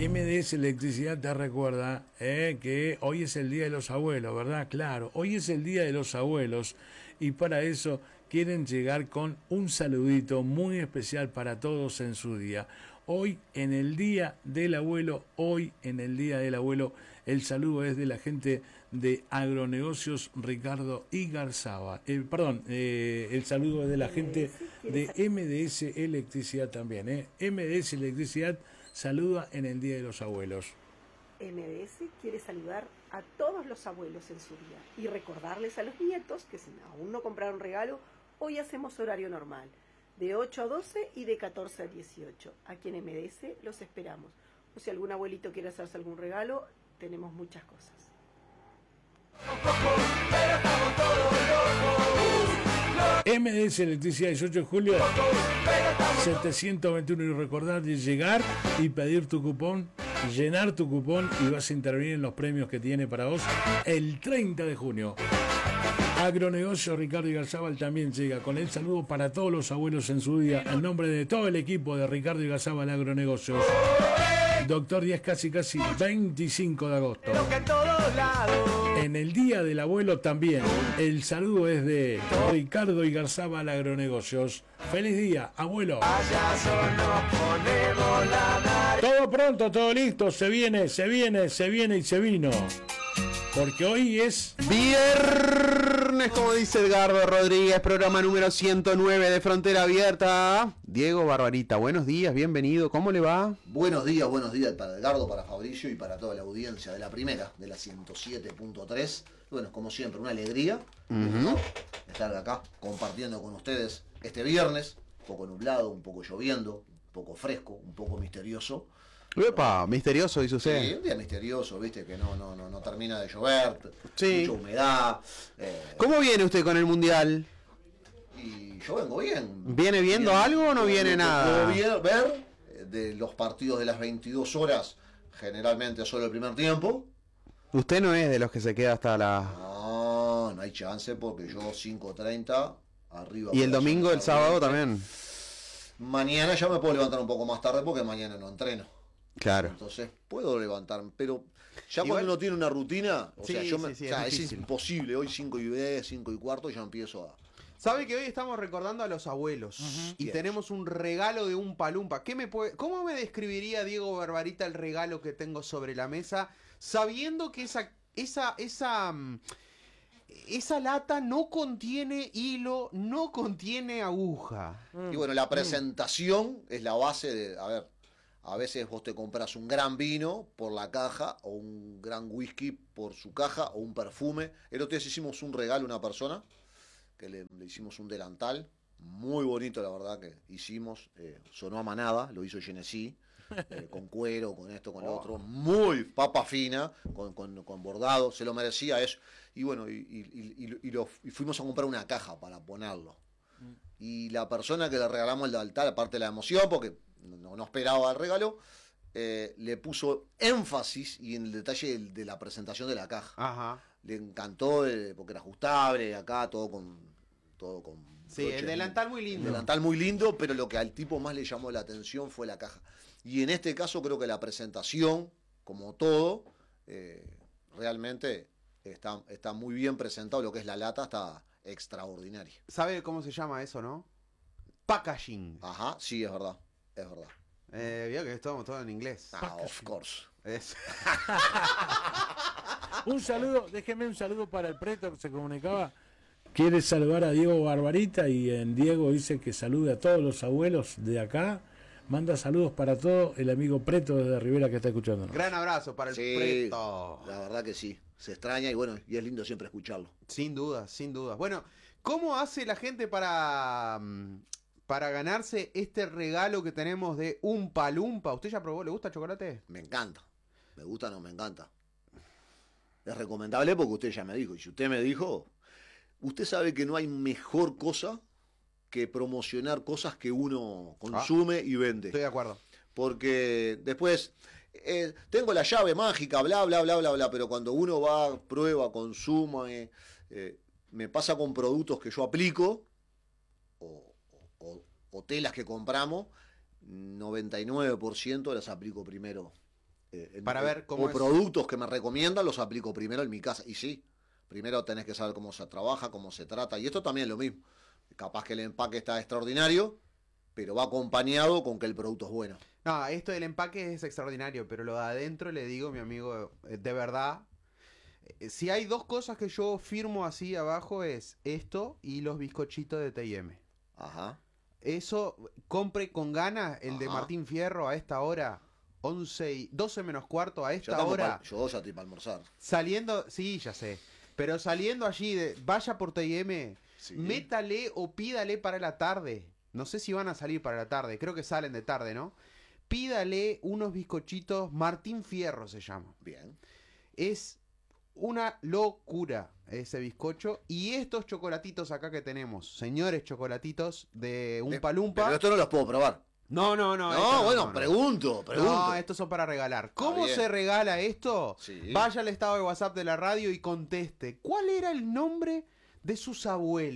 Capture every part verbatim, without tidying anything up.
M D S Electricidad te recuerda eh, que hoy es el Día de los Abuelos, ¿verdad? Claro, hoy es el Día de los Abuelos y para eso quieren llegar con un saludito muy especial para todos en su día. Hoy en el Día del Abuelo, hoy en el Día del Abuelo, el saludo es de la gente de Agronegocios Ricardo y Garzaba. Eh, perdón, eh, el saludo es de la gente de M D S Electricidad también. Eh. M D S Electricidad saluda en el Día de los Abuelos. M D S quiere saludar a todos los abuelos en su día y recordarles a los nietos que si aún no compraron regalo, hoy hacemos horario normal, de ocho a doce y de catorce a dieciocho. Aquí en M D S los esperamos. O si algún abuelito quiere hacerse algún regalo, tenemos muchas cosas. M D S Electricidad, dieciocho de julio, setecientos veintiuno, y recordar de llegar y pedir tu cupón, llenar tu cupón y vas a intervenir en los premios que tiene para vos el treinta de junio. Agronegocio Ricardo y Garzábal también llega con el saludo para todos los abuelos en su día, en nombre de todo el equipo de Ricardo y Garzábal Agronegocios. Doctor Díaz, casi casi veinticinco de agosto. En el Día del Abuelo también, el saludo es de Ricardo y Garzábal Agronegocios. ¡Feliz día, abuelo! Todo pronto, todo listo, se viene, se viene, se viene y se vino. Porque hoy es viernes, como dice Edgardo Rodríguez, programa número ciento nueve de Frontera Abierta. Diego Barbarita, buenos días, bienvenido, ¿cómo le va? Buenos días, buenos días para Edgardo, para Fabricio y para toda la audiencia de la primera, de la ciento siete punto tres. Bueno, como siempre, una alegría uh-huh. estar acá compartiendo con ustedes este viernes, un poco nublado, un poco lloviendo, un poco fresco, un poco misterioso. Uepa, misterioso, dice usted. Sí, un día misterioso, viste, que no, no, no, no termina de llover, sí. mucha humedad. Eh, ¿Cómo viene usted con el Mundial? Y yo vengo bien. ¿Viene viendo bien, algo o no viene nada? Puedo ver de los partidos de las veintidós horas, generalmente solo el primer tiempo. Usted no es de los que se queda hasta la... No, no hay chance porque yo cinco treinta arriba. ¿Y el domingo, el sábado también? Mañana ya me puedo levantar un poco más tarde porque mañana no entreno. Claro. Entonces puedo levantarme, pero ya Igual, cuando uno tiene una rutina, o sí, sea, yo sí, me, sí, o sea, es, es imposible. Hoy cinco y diez, cinco y cuarto ya empiezo a... Sabe que hoy estamos recordando a los abuelos uh-huh. y yes. tenemos un regalo de un palumpa. ¿Qué me puede, ¿Cómo me describiría, Diego Barbarita, el regalo que tengo sobre la mesa, sabiendo que esa, esa, esa, esa lata no contiene hilo, no contiene aguja? Mm. Y bueno, la presentación mm. es la base de, a ver, a veces vos te compras un gran vino por la caja o un gran whisky por su caja o un perfume. El otro día hicimos un regalo a una persona que le, le hicimos un delantal muy bonito, la verdad que hicimos, eh, sonó a manada, lo hizo Genesí, eh, con cuero, con esto, con lo otro, muy papa fina, con, con, con bordado, se lo merecía eso. Y bueno, y, y, y, y, lo, y fuimos a comprar una caja para ponerlo. Y la persona que le regalamos el delantal, aparte de la emoción, porque no, no esperaba el regalo, eh, le puso énfasis y en el detalle de, de la presentación de la caja. Ajá. Le encantó eh, porque era ajustable, acá todo con... todo con sí, broche, el delantal muy lindo. El delantal muy lindo, pero lo que al tipo más le llamó la atención fue la caja. Y en este caso creo que la presentación, como todo, eh, realmente está, está muy bien presentado. Lo que es la lata está extraordinario. ¿Sabe cómo se llama eso, no? Packaging. Ajá, sí, es verdad, es verdad. Eh, vio que estamos todo en inglés. Ah, of course. Es. Un saludo, déjeme un saludo para el preto que se comunicaba. Quiere saludar a Diego Barbarita y en Diego dice que salude a todos los abuelos de acá. Manda saludos para todo el amigo Preto desde Rivera que está escuchando. Gran abrazo para el sí, Preto. La verdad que sí, se extraña y bueno, y es lindo siempre escucharlo. Sin duda, sin duda. Bueno, ¿cómo hace la gente para, para ganarse este regalo que tenemos de un palumpa? ¿Usted ya probó? ¿Le gusta el chocolate? Me encanta. Me gusta, no me encanta. Es recomendable porque usted ya me dijo. Y si usted me dijo, usted sabe que no hay mejor cosa que promocionar cosas que uno consume ah, y vende. Estoy de acuerdo. Porque después, eh, tengo la llave mágica, bla, bla, bla, bla, bla, pero cuando uno va, prueba, consuma, eh, eh, me pasa con productos que yo aplico, o, o, o telas que compramos, noventa y nueve por ciento las aplico primero eh, Para eh, ver cómo o es. productos que me recomiendan los aplico primero en mi casa. Y sí, primero tenés que saber cómo se trabaja, cómo se trata. Y esto también es lo mismo. Capaz que el empaque está extraordinario, pero va acompañado con que el producto es bueno. No, esto del empaque es extraordinario, pero lo de adentro le digo, mi amigo, eh, de verdad, eh, si hay dos cosas que yo firmo así abajo es esto y los bizcochitos de T y M. Ajá. Eso, compre con ganas el de Ajá. Martín Fierro a esta hora, once y doce menos cuarto a Yo, esta estamos hora, pa- yo ya estoy para almorzar. saliendo, sí, ya sé, pero saliendo allí, de, vaya por T y M, Sí. métale o pídale para la tarde. No sé si van a salir para la tarde, creo que salen de tarde, ¿no? Pídale unos bizcochitos, Martín Fierro se llama. Bien. Es una locura ese bizcocho. Y estos chocolatitos acá que tenemos, señores chocolatitos de un Eh, palumpa. Pero esto no los puedo probar. No, no, no. No, esto bueno, no, no. pregunto, pregunto. No, estos son para regalar. ¿Cómo bien. se regala esto? Sí. Vaya al estado de WhatsApp de la radio y conteste. ¿Cuál era el nombre de sus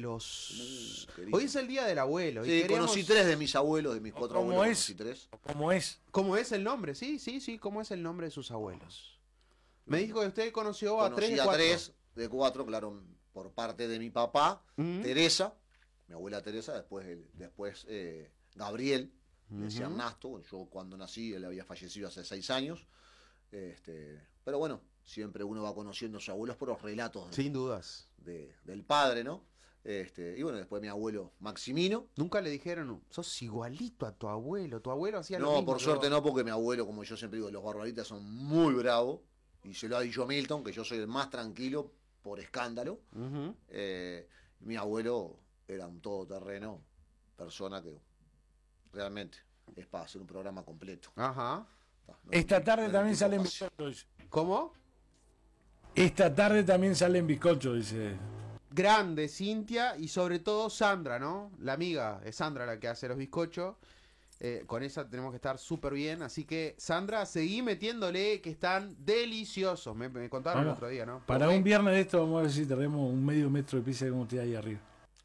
abuelos? Mm, querido. Hoy es el día del abuelo. y Sí, queríamos- conocí tres de mis abuelos, de mis cuatro ¿Cómo abuelos, es? conocí tres. ¿Cómo es? ¿Cómo es el nombre? Sí, sí, sí. ¿Cómo es el nombre de sus abuelos? Me dijo que usted conoció a tres Conocí de a cuatro. tres de cuatro, claro, por parte de mi papá, Mm. Teresa, mi abuela Teresa, después, el- después eh, Gabriel, le decía Ujú. Ernesto. Yo cuando nací, él había fallecido hace seis años. Este, pero bueno, siempre uno va conociendo a sus abuelos por los relatos de- Sin dudas. de- del padre, ¿no? Este, y bueno, después mi abuelo Maximino. Nunca le dijeron, sos igualito a tu abuelo. Tu abuelo hacía lo No, mismo. por que suerte vos". no, porque mi abuelo, como yo siempre digo, los barbaritas son muy bravos. Y se lo ha dicho Milton, que yo soy el más tranquilo por escándalo. Ujú. Eh, mi abuelo era un todoterreno, persona que realmente es para hacer un programa completo. Ajá. No, Esta no, tarde no es también un tipo salen fácil. bizcochos. ¿Cómo? Esta tarde también salen bizcochos, dice. Grande, Cintia y sobre todo Sandra, ¿no? La amiga es Sandra la que hace los bizcochos. Eh, con esa tenemos que estar súper bien. Así que, Sandra, seguí metiéndole que están deliciosos. Me, me contaron el Vamos. otro día, ¿no? Para Probé un viernes de esto, vamos a ver si tenemos un medio metro de pizza como usted ahí arriba.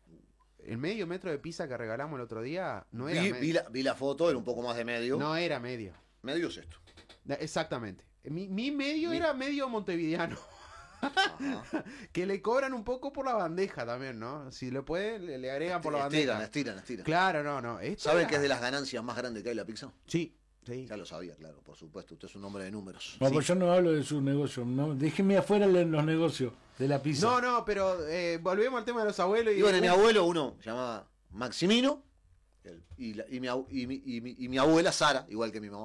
El medio metro de pizza que regalamos el otro día no era, Vi, me- vi la, vi la foto, era un poco más de medio. no era medio. Medio es esto. Exactamente. Mi, mi medio Mi- era medio montevideano. Ajá. Que le cobran un poco por la bandeja también, ¿no? Si le pueden, le, le agregan por la Estiran, bandeja. estiran, estiran. Claro, no, no. esto ¿Sabe era- que es de las ganancias más grandes que hay la pizza? Sí, sí. Ya lo sabía, claro, por supuesto. Usted es un hombre de números. No, Sí. pues yo no hablo de su negocio. No, déjeme afuera le- los negocios de la pizza. No, no, pero eh, volvemos al tema de los abuelos. Y, Y bueno, mi abuelo, uno se llamaba Maximino, el- y, la- y mi, abu- y mi- y mi- y mi abuela Sara, igual que mi mamá.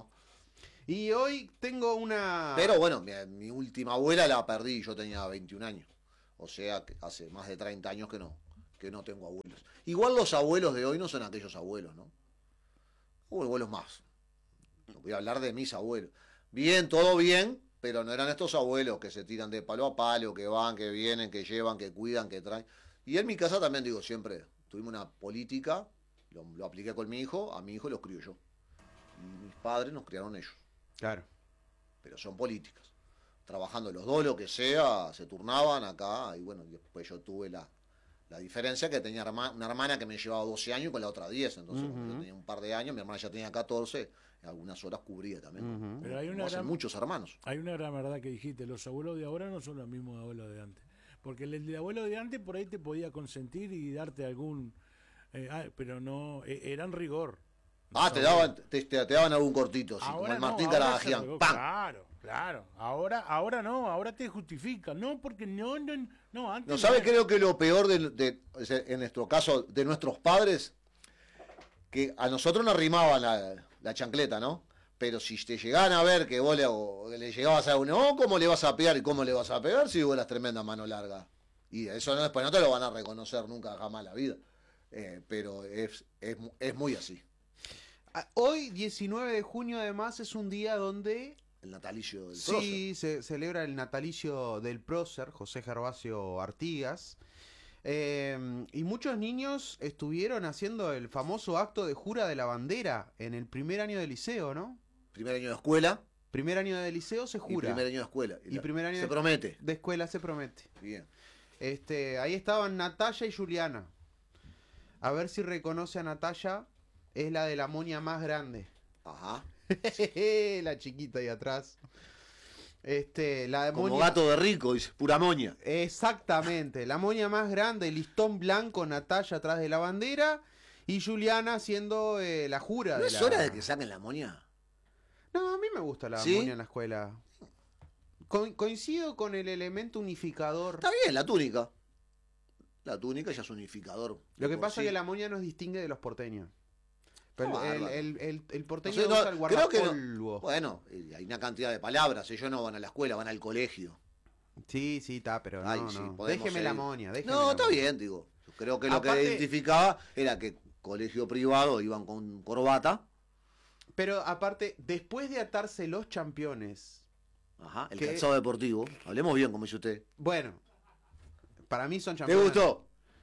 Y hoy tengo una... Pero bueno, mi, mi última abuela la perdí, yo tenía veintiún años. O sea, que hace más de treinta años que no, que no tengo abuelos. Igual los abuelos de hoy no son aquellos abuelos, ¿no? Hubo abuelos más. No voy a hablar de mis abuelos. Bien, todo bien, pero no eran estos abuelos que se tiran de palo a palo, que van, que vienen, que llevan, que cuidan, que traen. Y en mi casa también, digo, siempre tuvimos una política, lo, lo apliqué con mi hijo, a mi hijo los crío yo. Y mis padres nos criaron ellos. Claro. Pero son políticas. Trabajando los dos, lo que sea, se turnaban acá, y bueno, después yo tuve la, la diferencia que tenía herma- una hermana que me llevaba doce años y con la otra diez, entonces Ujú. cuando yo tenía un par de años, mi hermana ya tenía catorce, algunas horas cubría también. Ujú. Pero hay Como una hacen gran- muchos hermanos. Hay una gran verdad que dijiste, los abuelos de ahora no son los mismos abuelos de antes. Porque el de abuelo de antes por ahí te podía consentir y darte algún... eh, ah, pero no, eh, eran rigor. Los Ah, te abuelos. daban, te, te- te daban algún cortito, así, como Ahora el no, Martín ahora se Caravaggio. regó, ¡Pam! Claro, claro. Ahora, ahora no, ahora te justifican. No, porque no, no, no antes... No, ¿sabe? era- Creo que lo peor de, de- o sea, en nuestro caso, de nuestros padres, que a nosotros nos rimaban la, la chancleta, ¿no? Pero si te llegaban a ver que vos le, o le llegabas a uno, oh, ¿cómo le vas a pegar y cómo le vas a pegar si vos eras tremenda mano larga? Y eso no, después no te lo van a reconocer nunca jamás en la vida. Eh, pero es, es, mu- es muy así. Ah, Hoy, diecinueve de junio, además, es un día donde El natalicio del prócer. sí se celebra el natalicio del prócer, José Gervasio Artigas. Eh, y muchos niños estuvieron haciendo el famoso acto de jura de la bandera en el primer año de liceo, ¿no? Primer año de escuela Primer año de liceo se y jura. primer año de escuela. Y la- primer año se de- promete. De escuela se promete. Bien. Este, ahí estaban Natalia y Juliana. A ver si reconoce a Natalia. Es la de la moña más grande. Ajá. La chiquita ahí atrás. Este, la Como moña... gato de rico, dice, pura moña. Exactamente, la moña más grande, listón blanco, Natalia atrás de la bandera y Juliana siendo eh, la jura. ¿No de es la... hora de que saquen la moña? No, a mí me gusta la ¿Sí? moña en la escuela. Co- coincido con el elemento unificador. Está bien, la túnica. La túnica ya es unificador. Lo que Por pasa sí. es que la moña nos distingue de los porteños. Pero No, el, bárbaro. el, el, el porteño No sé, no, usa el creo que no. guardapolvo. Bueno, y hay una cantidad de palabras. Ellos no van a la escuela, van al colegio. Sí, sí, está, pero no, Ay, no. sí, podemos Déjeme seguir. la moña, déjeme No, la está moña. bien, digo. Yo creo que lo Aparte- que identificaba era que colegio privado iban con corbata. Pero aparte, después de atarse los championes, Ajá, el ¿Qué? calzado deportivo. Hablemos bien, como dice usted. bueno, para mí son ¿Te championes. gustó?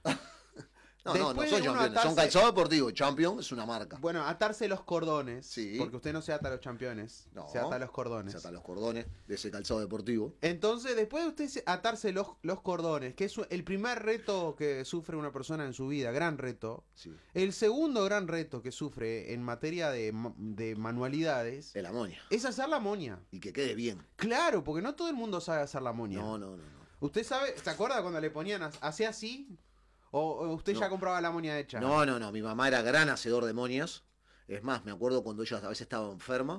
No, no, no Después son de uno campeones, son atarse- calzado deportivo. Champion es una marca. Bueno, atarse los cordones, Sí. porque usted no se ata a los championes, No, se ata a los cordones. Se atan los cordones de ese calzado deportivo. Entonces, después de usted se- atarse los, los cordones, que es el primer reto que sufre una persona en su vida, gran reto, Sí. el segundo gran reto que sufre en materia de, ma- de manualidades De la moña. es hacer la moña. Y que quede bien. Claro, porque no todo el mundo sabe hacer la moña. No, no, no, no. ¿Usted sabe, se acuerda cuando le ponían, a- hacía así? ¿O, o usted No. ya compraba la moña hecha? No, no, no. Mi mamá era gran hacedor de moñas. Es más, me acuerdo cuando ella a veces estaba enferma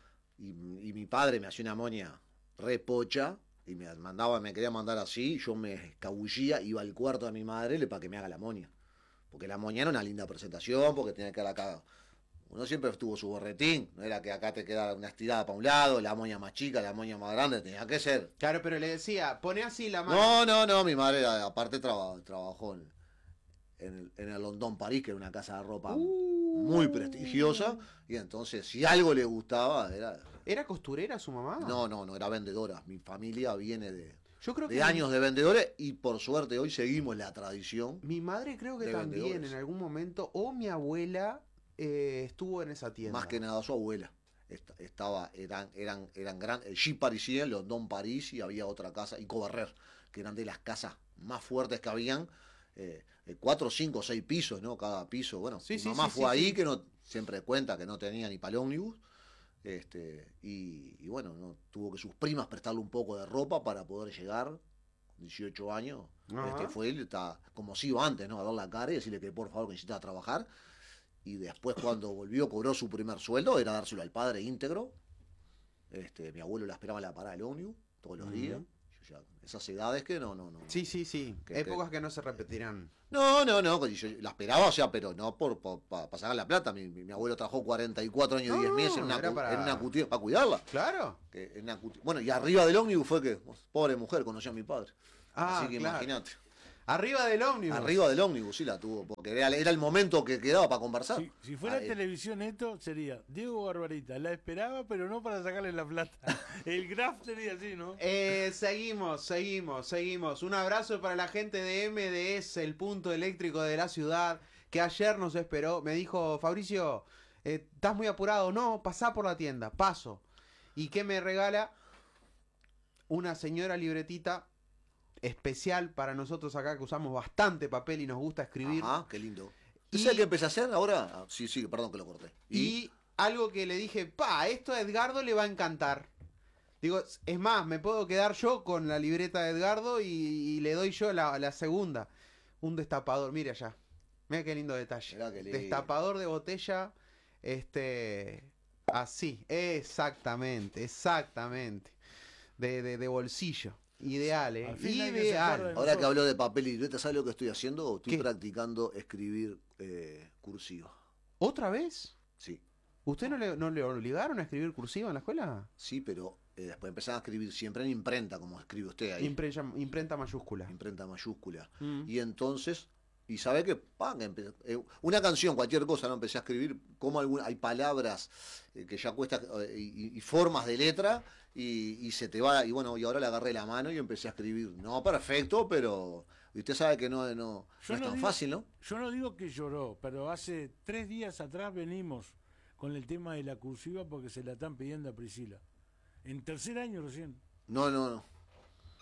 y, y mi padre me hacía una moña re pocha y me mandaba, me quería mandar así. Yo me escabullía, iba al cuarto de mi madre le- para que me haga la moña. Porque la moña era una linda presentación, porque tenía que dar acá. Uno siempre tuvo su borretín. No era que acá te quedara una estirada para un lado, la moña más chica, la moña más grande. Tenía que ser. Claro, pero le decía, pone así la mano. No, no, no, mi madre a- aparte traba- trabajó en, en el, en el London París, que era una casa de ropa Uh. muy prestigiosa, y entonces si algo le gustaba era... ¿Era costurera su mamá? No, no, no, era vendedora. Mi familia viene de, Yo creo que de años de vendedores y por suerte hoy seguimos la tradición. mi madre creo que de también vendedores. en algún momento, o mi abuela eh, estuvo en esa tienda. Más que nada su abuela. Est- Estaba, eran, eran, eran gran, el G Parisien, London París, y había otra casa, y Coberrer, que eran de las casas más fuertes que habían, eh, eh, cuatro, cinco, seis pisos, ¿no? Cada piso. Bueno, Sí, mi sí, mamá sí, fue sí, ahí, sí. que no siempre cuenta que no tenía ni para el ómnibus, este, y, y bueno, no, tuvo que sus primas prestarle un poco de ropa para poder llegar, dieciocho años, Ajá. este fue él, está, como si iba antes, ¿no? A dar la cara y decirle que por favor que necesitaba trabajar, y después cuando volvió cobró su primer sueldo, era dárselo al padre íntegro. Este, mi abuelo la esperaba en la parada del ómnibus todos los Ujú. días. Yo ya- esas edades que no, no, no. Sí, sí, sí. Que- Épocas que no se repetirán. No, no, no, que yo la esperaba, o sea, pero no por, por para sacar la plata. Mi, mi- mi abuelo trabajó cuarenta y cuatro años y No, diez no, meses en una, era cu- para- en una cuti- para cuidarla. Claro. Que en una cuti- bueno, y arriba del ómnibus fue que, pobre mujer, conoció a mi padre. Ah, Así que claro. imagínate. Arriba del ómnibus. Arriba del ómnibus sí la tuvo, porque era, era el momento que quedaba para conversar. Si, si fuera Ah, eh, televisión esto, sería Diego Barbarita. La esperaba, pero no para sacarle la plata. El graph sería así, ¿no? Eh, seguimos, seguimos, seguimos. Un abrazo para la gente de M D S, el punto eléctrico de la ciudad, que ayer nos esperó. Me dijo, Fabricio, eh, ¿estás muy apurado? No, pasá por la tienda, paso. ¿Y qué me regala? Una señora libretita especial para nosotros acá, que usamos bastante papel y nos gusta escribir. Ajá, qué lindo. Y- ¿Y sabes qué empecé a hacer ahora? Ah, sí, sí, perdón que lo corté. Y algo que le dije, pa, esto a Edgardo le va a encantar. Digo, es más, me puedo quedar yo con la libreta de Edgardo y, y le doy yo la, la segunda. Un destapador, mire allá. Mira qué lindo detalle. Mirá qué lindo. Destapador de botella, este, así, exactamente, exactamente. De, de, de bolsillo. Ideal, eh. Al fin nadie se Ideal. acuerda de ahora que hablo de papel y libreta, ¿sabes lo que estoy haciendo? Estoy ¿Qué? practicando escribir eh, cursiva. ¿Otra vez? Sí, ¿Usted no le, no le obligaron a escribir cursiva en la escuela? sí, pero eh, después empezaba a escribir siempre en imprenta, como escribe usted ahí. Imprenta, imprenta mayúscula. imprenta mayúscula. Mm. Y entonces, y sabe que pa, que empe- eh, una canción, cualquier cosa, no empecé a escribir, como algún, hay palabras eh, que ya cuesta, eh, y, y formas de letra, y, y se te va, y bueno, y ahora le agarré la mano y empecé a escribir. No perfecto, pero usted sabe que no, no, no Yo es no tan digo- fácil, ¿no? Yo no digo que lloró, pero hace tres días atrás venimos con el tema de la cursiva porque se la están pidiendo a Priscila. En tercer año recién. No, no, no.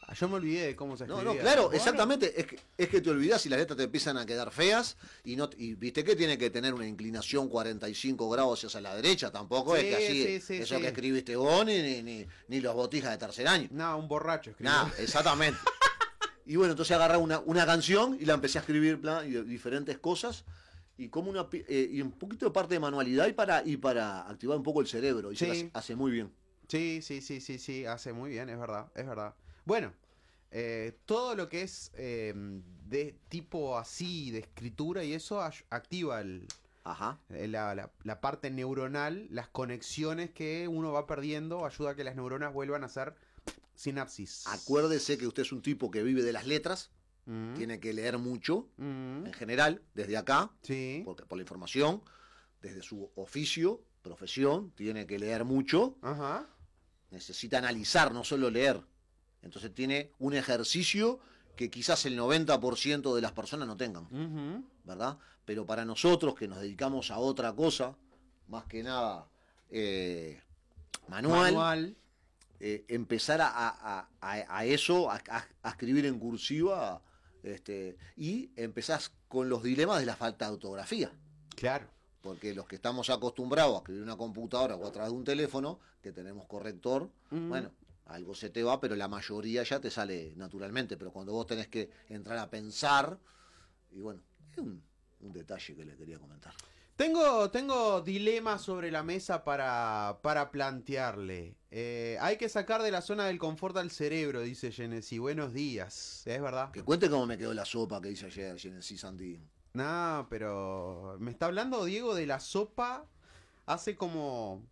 yo me olvidé de cómo se No, escribía. no, claro, Bueno, exactamente. Es que, es que te olvidás y las letras te empiezan a quedar feas. Y no y viste que tiene que tener una inclinación cuarenta y cinco grados hacia la derecha. Tampoco Sí, es que así, sí, sí, eso sí. que escribiste vos, ni, ni, ni, ni los botijas de tercer año. No, un borracho escribió. Nada, exactamente. Y bueno, entonces agarré una, una canción y la empecé a escribir bla, y, diferentes cosas. Y como una pi- eh, y un poquito de parte de manualidad y para, y para activar un poco el cerebro. Y se Sí. lo hace, hace muy bien. Sí, sí, sí, sí, sí, hace muy bien, es verdad, es verdad. Bueno, eh, todo lo que es eh, de tipo así, de escritura y eso, ay- activa el, Ajá. eh, la, la- la parte neuronal, las conexiones que uno va perdiendo, ayuda a que las neuronas vuelvan a ser sinapsis. Acuérdese que usted es un tipo que vive de las letras, Mm, tiene que leer mucho, mm, en general, desde acá, sí, porque por la información, desde su oficio, profesión, tiene que leer mucho, ajá, necesita analizar, no solo leer. Entonces tiene un ejercicio que quizás el noventa por ciento de las personas no tengan, ujú, ¿verdad? Pero para nosotros que nos dedicamos a otra cosa, más que nada eh, manual, manual, eh, empezar a, a- a- a eso, a, a- a escribir en cursiva, este, y empezás con los dilemas de la falta de ortografía. claro. Porque los que estamos acostumbrados a escribir una computadora o a través de un teléfono, que tenemos corrector, Ujú. bueno, algo se te va, pero la mayoría ya te sale naturalmente. Pero cuando vos tenés que entrar a pensar, y bueno, es un, un detalle que le quería comentar. Tengo, tengo dilemas sobre la mesa para, para plantearle. Eh, hay que sacar de la zona del confort al cerebro, dice Genesi. Buenos días. Es verdad. Que cuente cómo me quedó la sopa que hice ayer, Genesis Sandín. No, pero me está hablando Diego de la sopa hace como...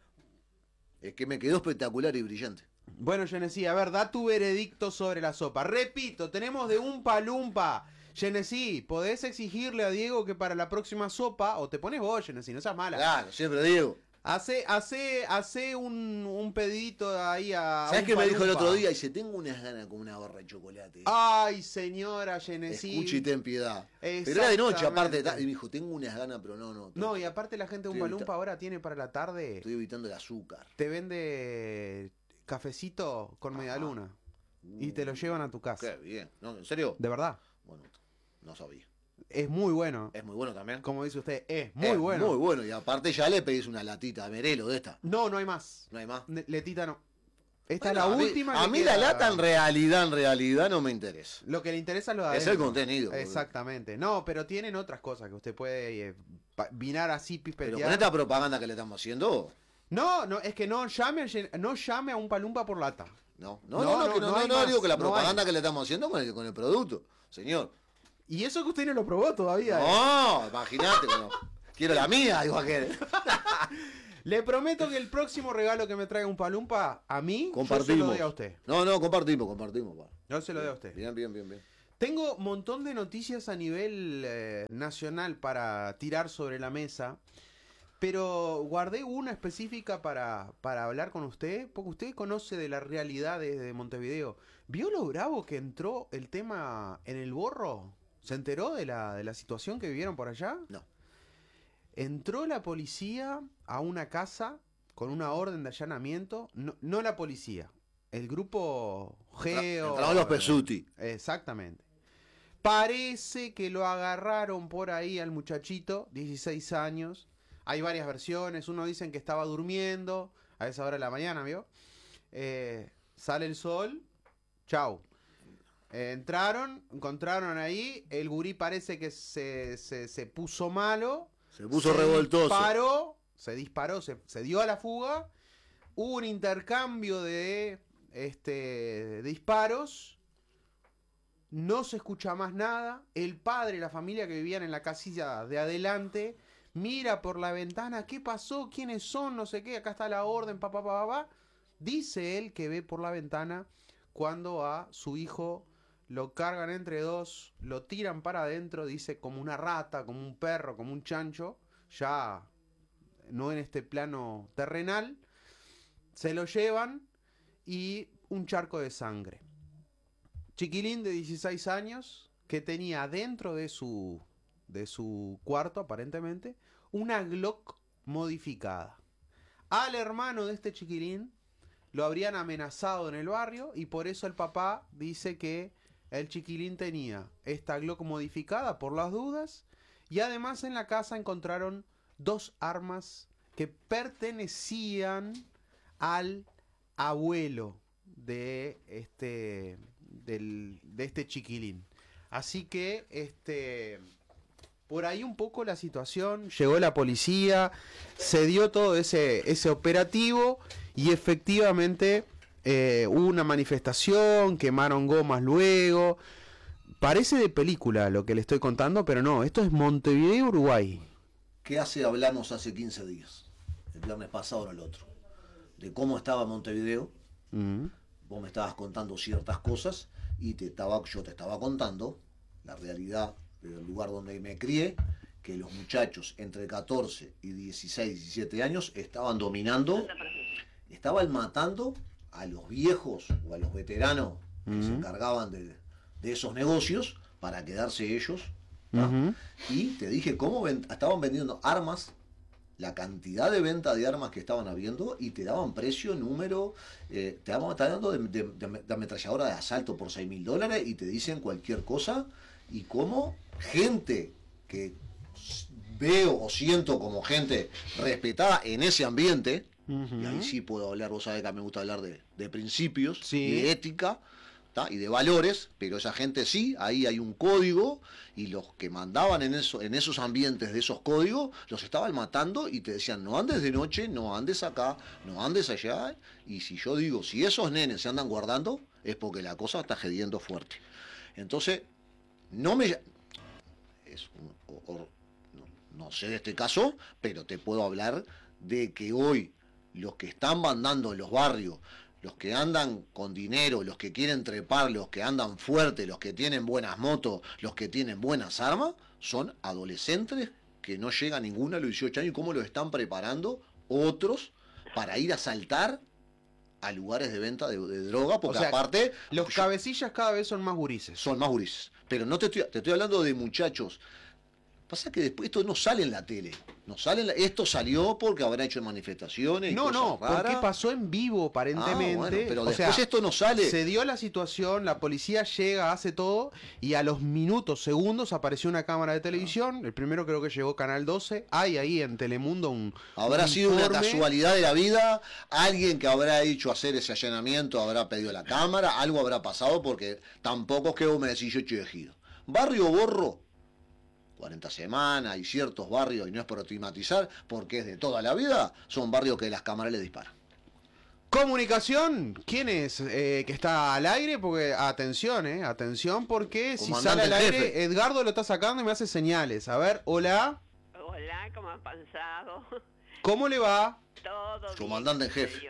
Es que me quedó espectacular y brillante. Bueno, Genesi, a ver, da tu veredicto sobre la sopa. Repito, tenemos de un palumpa. Genesi, podés exigirle a Diego que para la próxima sopa, o te pones vos, Genesi, no seas mala. Claro, siempre digo. Hace, hace, hace un, un pedidito ahí a... a ¿Sabes un qué me dijo el palumpa. otro día? Dice, tengo unas ganas con una barra de chocolate. Ay, señora Genesi. Escuche y ten piedad. Pero era de noche, aparte. Exactamente. Y me dijo, tengo unas ganas, pero no, no. No, y aparte la gente de un Estoy palumpa evita- ahora tiene para la tarde, Estoy evitando el azúcar. te vende cafecito con media Ajá. luna y te lo llevan a tu casa. Qué bien. No, ¿en serio? De verdad, Bueno, no sabía. es muy bueno. Es muy bueno también. Como dice usted, es muy Es bueno. Muy bueno. Y aparte ya le pedís una latita de merelo de esta. No, no hay más. No hay más. Ne- Letita no. Esta Bueno, es la a mí- última. A que mí queda. la lata en realidad, en realidad no me interesa. Lo que le interesa es lo de Es el adentro. contenido. boludo. Exactamente. No, pero tienen otras cosas que usted puede eh, pa- vinar así, Pero pispetear. con esta propaganda que le estamos haciendo, No, no, es que no llame, a Gen- no llame a un palumpa por lata. no. No, No, no, no, no, que no, no no, hay no, más, digo que la no propaganda hay. que le estamos haciendo con el, con el producto. Señor. Y eso que usted no lo probó todavía. eh. No, imagínate. que no. Quiero la mía, dijo aquel. Le prometo que el próximo regalo que me traiga un palumpa, a mí, yo se Compartimos. lo doy a usted. No, no, compartimos, compartimos. pa. Yo se lo doy a usted. Bien, bien, bien, bien. Tengo un montón de noticias a nivel eh, nacional para tirar sobre la mesa, pero guardé una específica para, para hablar con usted, porque usted conoce de la realidad de Montevideo. ¿Vio lo bravo que entró el tema en el Borro? ¿Se enteró de la, de la situación que vivieron por allá? No. Entró la policía a una casa con una orden de allanamiento, no, no la policía, el grupo Geo. Entraron los Pesuti. Exactamente. Parece que lo agarraron por ahí al muchachito, dieciséis años. Hay varias versiones. Uno dicen que estaba durmiendo a esa hora de la mañana, ¿vio? Eh, sale el sol. Chau. Eh, entraron, encontraron ahí. El gurí parece que se, se, se puso malo. Se puso revoltoso. Disparó, se disparó, se, se dio a la fuga. Hubo un intercambio de este, disparos. No se escucha más nada. El padre y la familia que vivían en la casilla de adelante mira por la ventana. ¿Qué pasó? ¿Quiénes son? No sé qué. Acá está la orden. Pa, pa, pa, pa, pa. Dice él que ve por la ventana cuando a su hijo lo cargan entre dos, lo tiran para adentro, dice como una rata, como un perro, como un chancho, ya no en este plano terrenal. Se lo llevan y un charco de sangre. Chiquilín de dieciséis años que tenía dentro de su, de su cuarto, aparentemente, una Glock modificada. Al hermano de este chiquilín lo habrían amenazado en el barrio y por eso el papá dice que el chiquilín tenía esta Glock modificada por las dudas y además en la casa encontraron dos armas que pertenecían al abuelo de este, del, de este chiquilín. Así que este, por ahí un poco la situación, llegó la policía, se dio todo ese, ese operativo y efectivamente eh, hubo una manifestación, quemaron gomas luego. Parece de película lo que le estoy contando, pero no, esto es Montevideo, Uruguay. ¿Qué hace hablamos hace quince días? El viernes pasado o el otro. De cómo estaba Montevideo. Mm. Vos me estabas contando ciertas cosas y te estaba, yo te estaba contando la realidad del lugar donde me crié, que los muchachos entre catorce y dieciséis, diecisiete años estaban dominando, estaban matando a los viejos o a los veteranos que mm. se encargaban de, de esos negocios para quedarse ellos. ¿No? Uh-huh. Y te dije cómo ven, estaban vendiendo armas, la cantidad de venta de armas que estaban habiendo y te daban precio, número, eh, te daban, estaban dando de, de, de, de ametralladora de asalto por seis mil dólares y te dicen cualquier cosa y cómo gente que veo o siento como gente respetada en ese ambiente, uh-huh. y ahí sí puedo hablar, vos sabés que a mí me gusta hablar de, de principios, sí. de ética, ¿tá? Y de valores, pero esa gente sí, ahí hay un código y los que mandaban en, eso, en esos ambientes de esos códigos los estaban matando y te decían no andes de noche, no andes acá, no andes allá. Y si yo digo, si esos nenes se andan guardando es porque la cosa está gediendo fuerte. Entonces, no me... Es un, o, o, no, no sé de este caso, pero te puedo hablar de que hoy los que están mandando en los barrios, los que andan con dinero, los que quieren trepar, los que andan fuerte, los que tienen buenas motos, los que tienen buenas armas, son adolescentes que no llegan ninguno a los dieciocho años y cómo los están preparando otros para ir a saltar a lugares de venta de, de droga, porque o sea, aparte... Los yo, cabecillas cada vez son más gurises. Son más gurises. Pero no te estoy, te estoy hablando de muchachos. Pasa que después esto no sale en la tele. No sale en la, esto salió porque habrá hecho manifestaciones. No, y no, raras. Porque pasó en vivo aparentemente. Ah, bueno, pero o después sea, esto no sale. Se dio la situación, la policía llega, hace todo y a los minutos, segundos apareció una cámara de televisión. Ah. El primero creo que llegó Canal doce. Hay ahí en Telemundo un Habrá un sido informe. Una casualidad de la vida. Alguien que habrá hecho hacer ese allanamiento habrá pedido la cámara. Algo habrá pasado porque tampoco es que vos me decís yo estoy elegido. Barrio Borro. cuarenta semanas y ciertos barrios, y no es por estigmatizar, porque es de toda la vida, son barrios que las cámaras le disparan. Comunicación, ¿quién es eh, que está al aire? Porque atención, eh, atención, porque si sale al aire, jefe. Edgardo lo está sacando y me hace señales. A ver, hola. Hola, ¿cómo han pasado? ¿Cómo le va? Todo Comandante en jefe.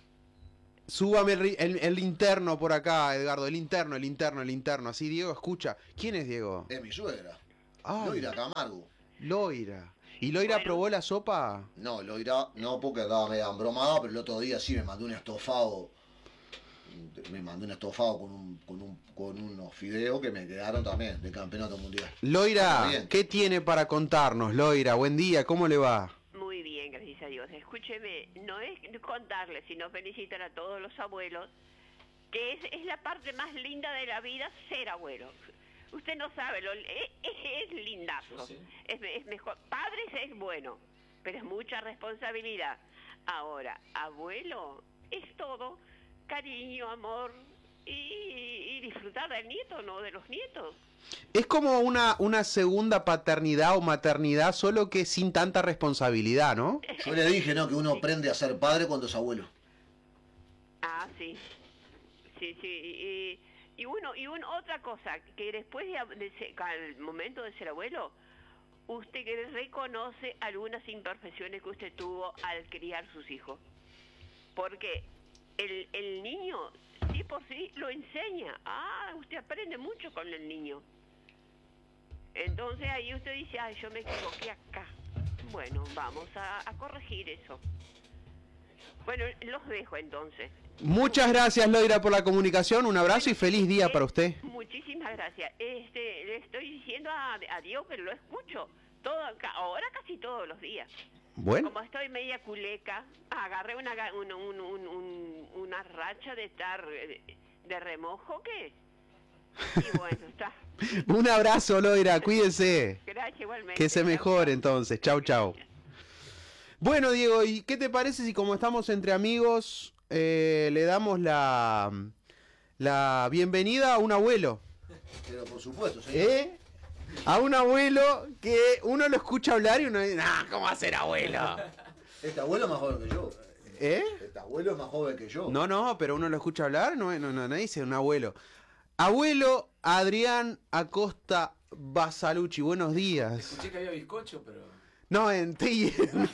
Súbame el, el, el interno por acá, Edgardo, el interno, el interno, el interno. Así, Diego, escucha. ¿Quién es Diego? Es mi suegra. Ay, Loira Camargo. Loira. ¿Y Loira bueno. probó la sopa? No, Loira no, porque estaba medio embromada, pero el otro día sí me mandó un estofado. Me mandó un estofado con, un, con, un, con unos fideos que me quedaron también de campeonato mundial. Loira, ¿qué tiene para contarnos, Loira? Buen día, ¿cómo le va? Muy bien, gracias a Dios. Escúcheme, no es contarle, sino felicitar a todos los abuelos, que es, es la parte más linda de la vida, ser abuelo. Usted no sabe, lo, es, es lindazo, sí. es, es mejor. Padres es bueno, pero es mucha responsabilidad. Ahora, abuelo es todo cariño, amor y, y disfrutar del nieto, no de los nietos. Es como una, una segunda paternidad o maternidad, solo que sin tanta responsabilidad, ¿no? Yo le dije, ¿no? Que uno sí. aprende a ser padre cuando es abuelo. Ah, sí. Sí, sí. Y, Y bueno, y una otra cosa, que después de, de ser, al momento de ser abuelo, usted que reconoce algunas imperfecciones que usted tuvo al criar sus hijos. Porque el, el niño, sí por sí, lo enseña. Ah, usted aprende mucho con el niño. Entonces ahí usted dice, ay, yo me equivoqué acá. Bueno, vamos a, a corregir eso. Bueno, los dejo entonces. Muchas gracias, Loira, por la comunicación. Un abrazo y feliz día eh, para usted. Muchísimas gracias. Este, le estoy diciendo a, a Dios que lo escucho todo, ahora casi todos los días. Bueno. Como estoy media culeca, agarré una, ga- un- un- un- un- una racha de estar eh, de remojo, ¿qué? Y bueno, está. Un abrazo, Loira, cuídense. Gracias igualmente. Que se Chau, mejore chau. entonces. Chau, chau. Bueno, Diego, ¿y qué te parece si como estamos entre amigos eh, le damos la, la bienvenida a un abuelo? Pero por supuesto, señor. ¿Eh? A un abuelo que uno lo escucha hablar y uno dice, nah, ¿cómo va a ser abuelo? Este abuelo es más joven que yo. ¿Eh? Este abuelo es más joven que yo. No, no, pero uno lo escucha hablar, no, no, no, no dice un abuelo. Abuelo Adrián Acosta Basalucci, buenos días. Escuché que había bizcocho, pero... No, en T I M.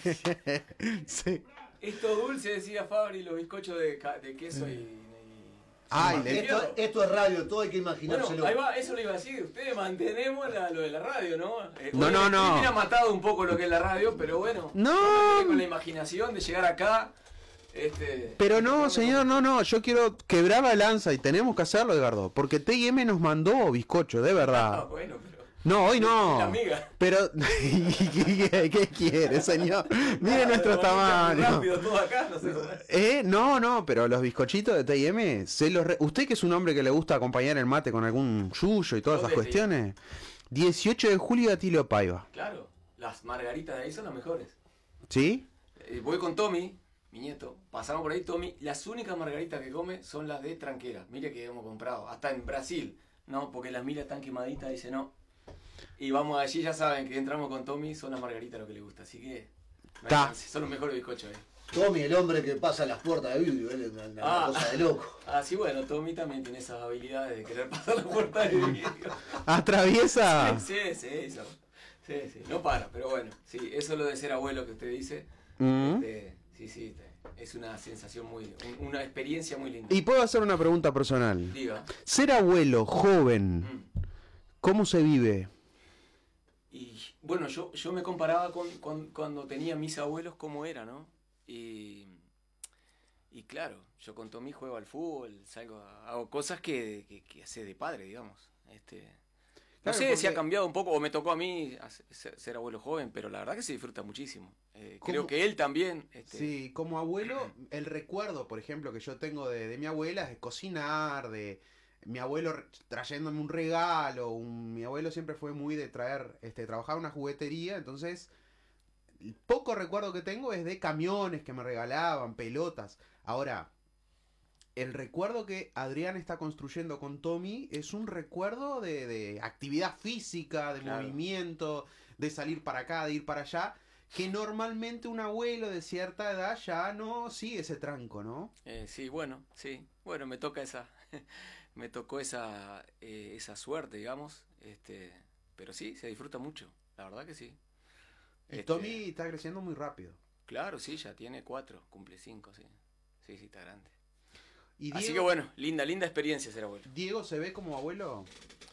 Sí. Esto dulce, decía Fabri, los bizcochos de, ca- de queso y... y- Ay, y- le- Esto, esto es radio, todo hay que Bueno, imaginárselo. ahí va, eso lo iba a decir. Ustedes mantenemos la- lo de la radio, ¿no? Eh, No, no, obviamente, no. me ha matado un poco lo que es la radio, pero bueno. No. mantener con la imaginación de llegar acá. Este, Pero no, señor, no, no, yo quiero quebrar la lanza y tenemos que hacerlo, Edgardo, porque T I M nos mandó bizcocho, de Ah, verdad. bueno, pero... No, hoy La no. amiga. Pero, ¿qué, qué quiere, señor? Mire Ah, nuestros pero bonita, tamaños. rápido todo acá, no sé. Eh, no, no, pero los bizcochitos de T I M, se los re- usted que es un hombre que le gusta acompañar el mate con algún yuyo y todas esas ¿Dónde, cuestiones. dieciocho de julio de Atilio Paiva. Claro, las margaritas de ahí son las mejores. ¿Sí? Eh, voy con Tommy, mi nieto, pasamos por ahí, Tommy, las únicas margaritas que come son las de tranquera. Mire que hemos comprado, hasta en Brasil, ¿no? Porque las milas están quemaditas, dice no. Y vamos allí, ya saben que entramos con Tommy, son las margaritas lo que le gusta, así que no hay Ta. chance, son los mejores bizcochos, ¿eh? Tommy, el hombre que pasa las puertas de vidrio, él es una, una Ah. cosa de loco. Ah, sí, bueno, Tommy también tiene esas habilidades de querer pasar la puerta de vidrio. Atraviesa. Sí, sí, sí, eso. Sí, sí, no para, pero bueno, sí, eso es lo de ser abuelo que usted dice. Mm. Este, sí, sí, te- es una sensación muy, un- una experiencia muy linda. Y puedo hacer una pregunta personal. Diga. Ser abuelo, joven, Mm. ¿cómo se vive? Y bueno, yo, yo me comparaba con, con- cuando tenía mis abuelos cómo era, ¿no? Y, y claro, yo con Tommy juego al fútbol, salgo a- hago cosas que, que, que hace de padre, digamos. Este, no Claro, sé si ha porque- cambiado un poco o me tocó a mí hace- ser, ser abuelo joven, pero la verdad que se disfruta muchísimo. Eh, creo ¿Cómo? que él también. Este, Sí, como abuelo, el recuerdo, por ejemplo, que yo tengo de, de mi abuela es de cocinar, de mi abuelo re- trayéndome un regalo, un- mi abuelo siempre fue muy de traer, este, trabajaba en una juguetería, entonces el poco recuerdo que tengo es de camiones que me regalaban, pelotas. Ahora, el recuerdo que Adrián está construyendo con Tommy es un recuerdo de, de actividad física, de Claro. movimiento, de salir para acá, de ir para allá, que normalmente un abuelo de cierta edad ya no sigue ese tranco, ¿no? Eh, sí, bueno, sí. Bueno, me toca esa, me tocó esa, eh, esa suerte, digamos. Este, pero sí, se disfruta mucho, la verdad que sí. Y Este, Tommy está creciendo muy rápido. Claro, sí, ya tiene cuatro, cumple cinco, sí. Sí, sí, está grande. Y Así Diego, que bueno, linda, linda experiencia ser abuelo. Diego se ve como abuelo.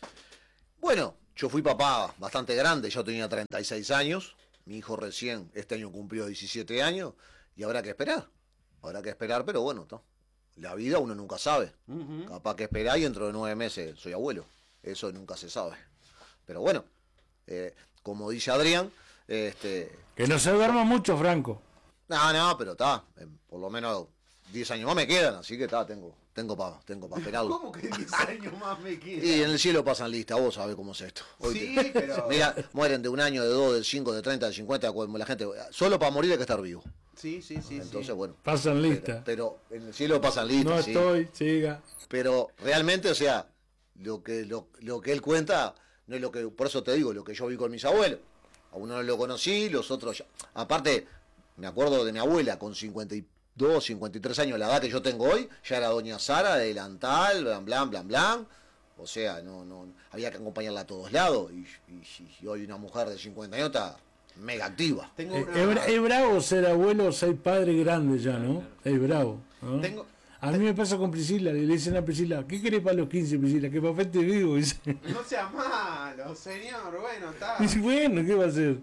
Bueno, yo fui papá bastante grande, yo tenía treinta y seis años, mi hijo recién este año cumplió diecisiete años y habrá que esperar, habrá que esperar, pero bueno, ¿no? La vida uno nunca sabe, Ujú. capaz que esperar y dentro de nueve meses soy abuelo, eso nunca se sabe. Pero bueno, eh, como dice Adrián, este, Que no se duerma mucho, Franco. no, no, pero está, eh, por lo menos diez años más me quedan, así que está, tengo, tengo para tengo pa esperarlo. ¿Cómo que diez años más me queda? Y en el cielo pasan lista, vos sabés cómo es esto. Hoy Sí, te- pero... Mira, mueren de un año, de dos, de cinco, de treinta, de cincuenta, como la gente. Solo para morir hay que estar vivo. Sí, sí, sí. Entonces, sí. bueno. Pasan Pero, lista. pero en el cielo pasan listas, No sí. estoy, siga. Pero realmente, o sea, lo que, lo, lo que él cuenta, no es lo que. Por eso te digo, lo que yo vi con mis abuelos. A uno no lo conocí, los otros ya. Aparte, me acuerdo de mi abuela con cincuenta y dos, cincuenta y tres años, la edad que yo tengo hoy, ya era doña Sara, de delantal, blan, blan, blan, blan. O sea, no, no, había que acompañarla a todos lados. Y, y- y hoy una mujer de cincuenta años está mega activa. Tengo Eh, una... Es, bra- es bravo ser abuelo o ser padre grande ya, ¿no? Es bravo. ¿no? Tengo... A mí me pasa con Priscila, le dicen a Priscila, ¿qué querés para los quince, Priscila? Que papá te vivo. Dice, No sea malo, señor. Bueno, está. dice, bueno, ¿qué va a hacer?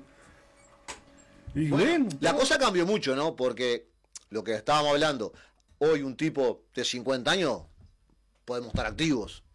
Y bueno, La cosa cambió mucho, ¿no? Porque lo que estábamos hablando, hoy un tipo de cincuenta años podemos estar activos.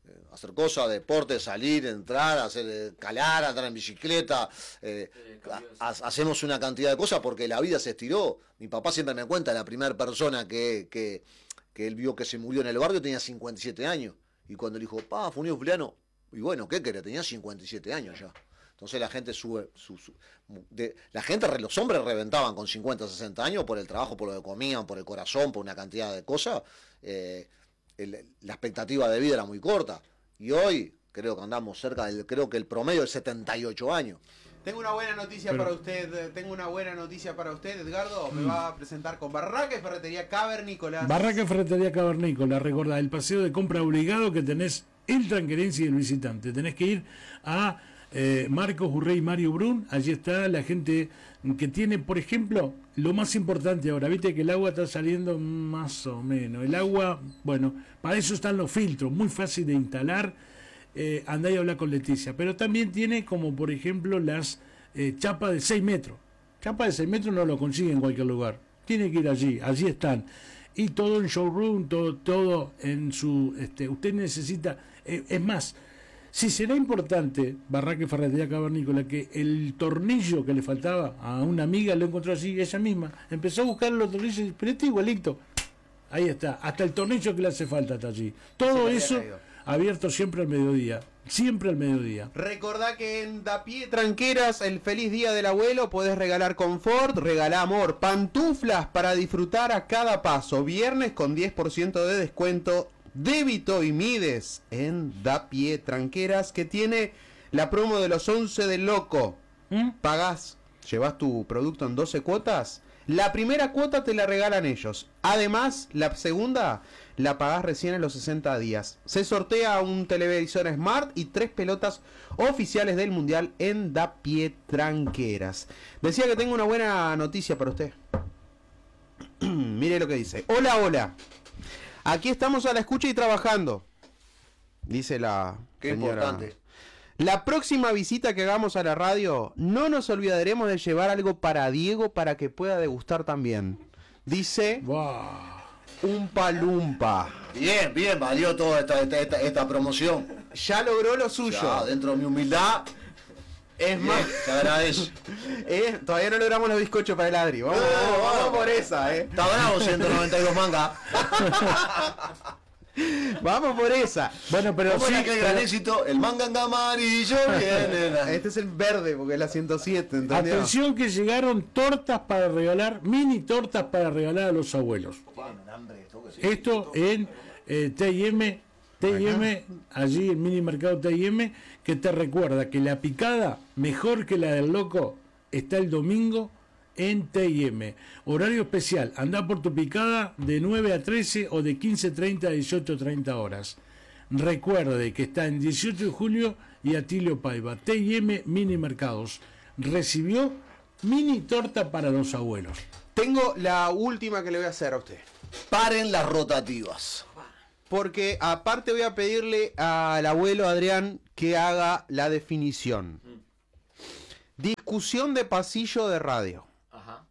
hacer cosas, deporte, salir, entrar, hacer calar, andar en bicicleta, eh, ha, hacemos una cantidad de cosas porque la vida se estiró. Mi papá siempre me cuenta, la primera persona que, que, que él vio que se murió en el barrio tenía cincuenta y siete años, y cuando le dijo, pa, fue un fulano, y bueno, ¿qué querés? Tenía cincuenta y siete años ya. Entonces la gente sube, su, su, de, la gente, los hombres reventaban con cincuenta, sesenta años por el trabajo, por lo que comían, por el corazón, por una cantidad de cosas. Eh, el, la expectativa de vida era muy corta. Y hoy creo que andamos cerca del, creo que el promedio es setenta y ocho años. Tengo una buena noticia Pero, para usted, tengo una buena noticia para usted, Edgardo. Me va a presentar con Barraca y Ferretería Cavernícolas. Barraca y Ferretería Cavernícolas, recordá, el paseo de compra obligado que tenés el tranquerense y el visitante. Tenés que ir a eh, Marcos Urrey y Mario Brun, allí está la gente que tiene, por ejemplo, lo más importante ahora, viste que el agua está saliendo más o menos. El agua, bueno, para eso están los filtros, muy fácil de instalar. Eh, andá y habla con Leticia, pero también tiene como por ejemplo las eh, chapas de seis metros. Chapas de seis metros no lo consigue en cualquier lugar, tiene que ir allí, allí están. Y todo en showroom, todo, todo en su, este, usted necesita, eh, es más, si será importante, Barraca y Ferretería Cavernícola, que el tornillo que le faltaba a una amiga lo encontró así, ella misma, empezó a buscar los tornillos y dice, pero este igualito, ahí está, hasta el tornillo que le hace falta está allí. Todo eso abierto siempre al mediodía, siempre al mediodía. Recordá que en Dapié Tranqueras, el feliz día del abuelo, podés regalar confort, regalá amor, pantuflas para disfrutar a cada paso. Viernes con diez por ciento de descuento, débito y mides en Dapié Tranqueras, que tiene la promo de los once del loco. ¿Mm? Pagás, llevas tu producto en doce cuotas. La primera cuota te la regalan ellos. Además, la segunda la pagás recién en los sesenta días. Se sortea un televisor Smart y tres pelotas oficiales del Mundial en Dapié Tranqueras. Decía que tengo una buena noticia para usted. Mire lo que dice. Hola, hola. Aquí estamos a la escucha y trabajando. Dice la Qué señora. importante. La próxima visita que hagamos a la radio, no nos olvidaremos de llevar algo para Diego para que pueda degustar también. Dice Wow. un palumpa. Bien, bien, valió toda esta, esta, esta, esta promoción. Ya logró lo suyo. Ya, dentro de mi humildad, Es bien, más, te agradezco. eh, todavía no logramos los bizcochos para el Adri. Vamos, Eh, vamos, vamos vamos. por esa, eh. Está bravo, ciento noventa y dos mangas. Vamos por esa. Bueno, pero ¿Cómo sí, era aquel gran pero- éxito? El manga amarillo viene. Este es el verde porque es la ciento siete, ¿entendió? atención que llegaron tortas para regalar, mini tortas para regalar a los abuelos. Esto en eh, T I M, T I M, allí el mini mercado T I M, que te recuerda que la picada, mejor que la del loco, está el domingo en T I M. Horario especial, anda por tu picada de nueve a trece o de quince treinta a dieciocho treinta horas. Recuerde que está en dieciocho de julio y Atilio Paiva. T I M Mini Mercados. Recibió mini torta para los abuelos. Tengo la última que le voy a hacer a usted. Paren las rotativas. Porque aparte voy a pedirle al abuelo Adrián que haga la definición. Discusión de pasillo de radio. Ajá.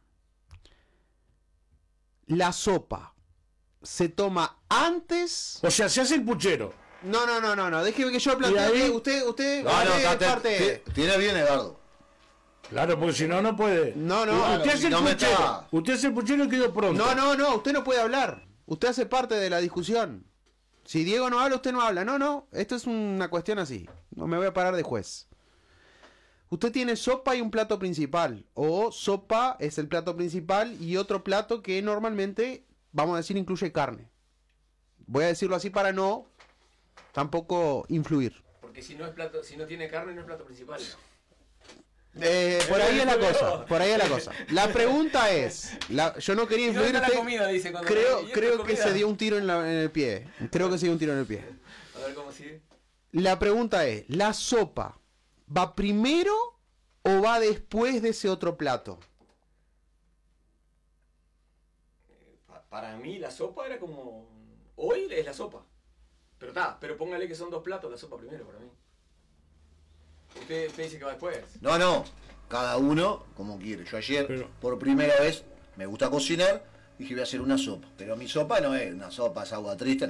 La sopa se toma antes. O sea, se hace el puchero. No, no, no, no, no. Déjeme que yo Y plantee. ahí- Usted, usted, No, no, usted es está- parte. te- tiene bien, Eduardo. Claro, porque si no, no puede. No, no. usted Claro, hace si el no me puchero. está- Usted hace el puchero y quedó pronto. No, no, no. Usted no puede hablar. Usted hace parte de la discusión. Si Diego no habla, usted no habla. No, no. Esto es una cuestión así. No me voy a parar de juez. Usted tiene sopa y un plato principal. O sopa es el plato principal y otro plato que normalmente, vamos a decir, incluye carne. Voy a decirlo así para no tampoco influir. Porque si no es plato, si no tiene carne no es plato principal. Eh, por ahí es la cosa. Por ahí es la cosa. La pregunta es, la- yo no quería Y no influir. está la usted- comida, dice cuando creo ¿y esto creo es que comida? se dio un tiro en, la- en el pie. Creo que se dio un tiro en el pie. A ver cómo sigue. La pregunta es, ¿la sopa va primero o va después de ese otro plato? Pa- Para mí la sopa era como... Hoy es la sopa. Pero está, pero póngale que son dos platos, la sopa primero para mí. Usted, usted dice que va después. No, no. Cada uno como quiere. Yo ayer, Pero- por primera vez, me gusta cocinar. Dije, voy a hacer una sopa. Pero mi sopa no es una sopa, es agua triste, no.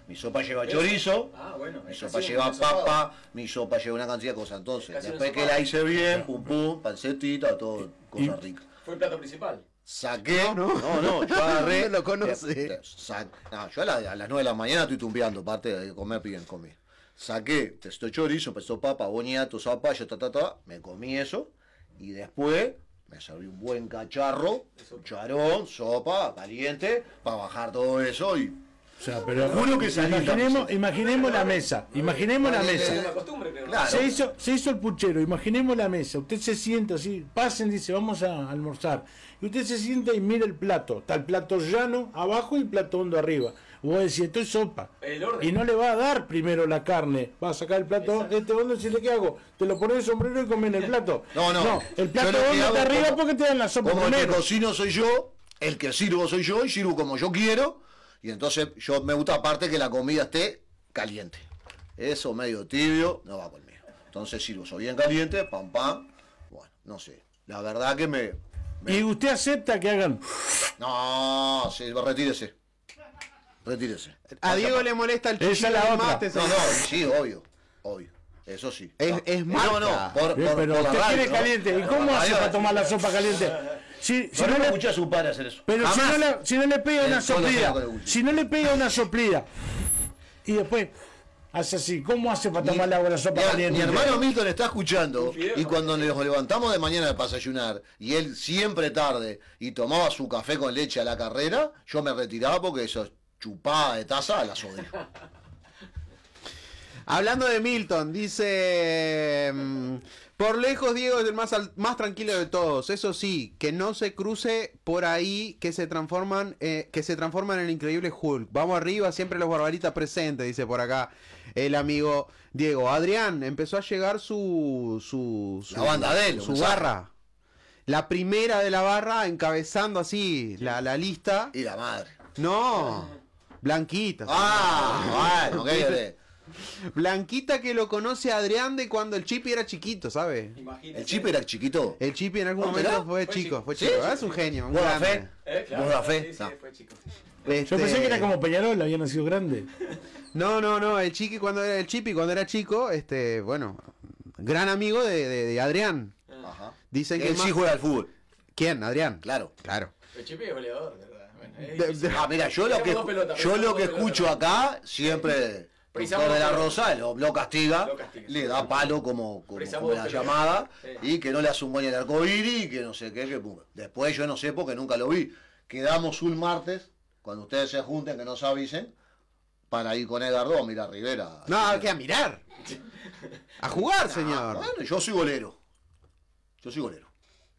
Mi sopa lleva chorizo, Ah, bueno. mi es sopa casi un lleva ensopado. papa, mi sopa lleva una cantidad de cosas. Entonces, Casi un después que ensopado. la hice bien, pum pum, pancetita, todo, cosas ricas. Fue el plato principal. Saqué, no, no, yo agarré. No lo conoce. eh, sa- no, yo a, la- a las nueve de la mañana estoy tumbeando, aparte de comer bien comí. Saqué, testó chorizo, empezó papa, boniato, zapallo, ta, ta, ta, me comí eso, y después me serví un buen cacharro, charón, sopa, caliente, para bajar todo eso y. O sea, pero Juro que salí imaginemos, imaginemos la mesa, imaginemos la Es mesa. una costumbre, creo. Claro. Se hizo, se hizo el puchero, imaginemos la mesa, usted se sienta así, pasen, dice, vamos a almorzar. Y usted se sienta y mira el plato, está el plato llano abajo y el plato hondo arriba. Vos decís, esto es sopa. El orden. Y no le va a dar primero la carne, va a sacar el plato, este hondo, y decirle, ¿qué hago? Te lo pones el sombrero y comen el plato. No, no. el Yo plato lo que hondo hago está arriba como- porque te dan la sopa Como el que primero. cocino soy yo, el que sirvo soy yo y sirvo como yo quiero. Y entonces yo me gusta aparte que la comida esté caliente. Eso medio tibio no va conmigo. Entonces sirvo eso bien caliente, pam pam. Bueno, no sé. La verdad que me... me- Y usted acepta que hagan... No, sí, retírese. Retírese. A Diego le molesta el Esa chichito es la del otra. mate. No, señor. no, sí, obvio. Obvio. Eso sí. Es- No. es No, marca. no, por, Bien, por- pero por la usted radio, quiere ¿no? caliente. ¿Y Por cómo la hace radio. para tomar la sopa caliente? Si, si Yo no no le, escuché a su padre hacer eso. pero si no, Jamás. le, si no le pega En una todos los soplida, años que lo escuché. si no le pega una soplida y después hace así, ¿cómo hace para tomar agua la sopa Mi- caliente? Mi hermano Milton está escuchando Un fideo. y cuando nos levantamos de mañana para desayunar y él siempre tarde y tomaba su café con leche a la carrera, yo me retiraba porque eso chupada de taza las odio. Hablando de Milton, dice... mm, por lejos Diego es el más, al- más tranquilo de todos. Eso sí, que no se cruce por ahí que se transforman eh, que se transforman en el increíble Hulk. Vamos arriba, siempre los barbaritas presentes, dice por acá el amigo Diego. Adrián, empezó a llegar su... su, su La banda de él, Su un barra. La primera de la barra encabezando así la, la lista. Y la madre. No, Blanquita. Ah, bueno, ¿qué querés? Blanquita que lo conoce a Adrián de cuando el Chipi era chiquito, ¿sabe? Imagínate. El chip era chiquito. El Chipi en algún ¿Ah, momento mirá? fue, Fue chico, chico. fue ¿Sí? chico. Es un genio, un ¿Vos da grande. fe? Eh, claro, ¿Vos da fe? Sí, sí, No. fue chico. Este, Yo pensé que era como Peñarol, había nacido grande. No, no, no, el Chiqui cuando era el Chipi cuando era chico, este, bueno, gran amigo de, de- de Adrián. Ajá. Dicen que Él más- sí juega al fútbol. ¿Quién? Adrián. Claro. Claro. El Chipi es goleador, ¿verdad? Bueno, es De- difícil. de- Ah, mira, yo lo que, Tiramos dos pelotas, yo tiramos lo dos que pelotas. escucho acá, siempre Precisamos doctor de la dos Rosa lo, lo castiga, Lo castiga, le sí. da palo como, como, Precisamos como dos la pelotas. llamada, Sí. y que no le hace un buen el arcoíris, y que no sé qué, que pum. Después yo no sé porque nunca lo vi. Quedamos un martes, cuando ustedes se junten, que nos avisen, para ir con Edgardo a mirar Rivera. No, hay que a mirar. A jugar, Ah, señor. bueno, yo soy golero. Yo soy golero.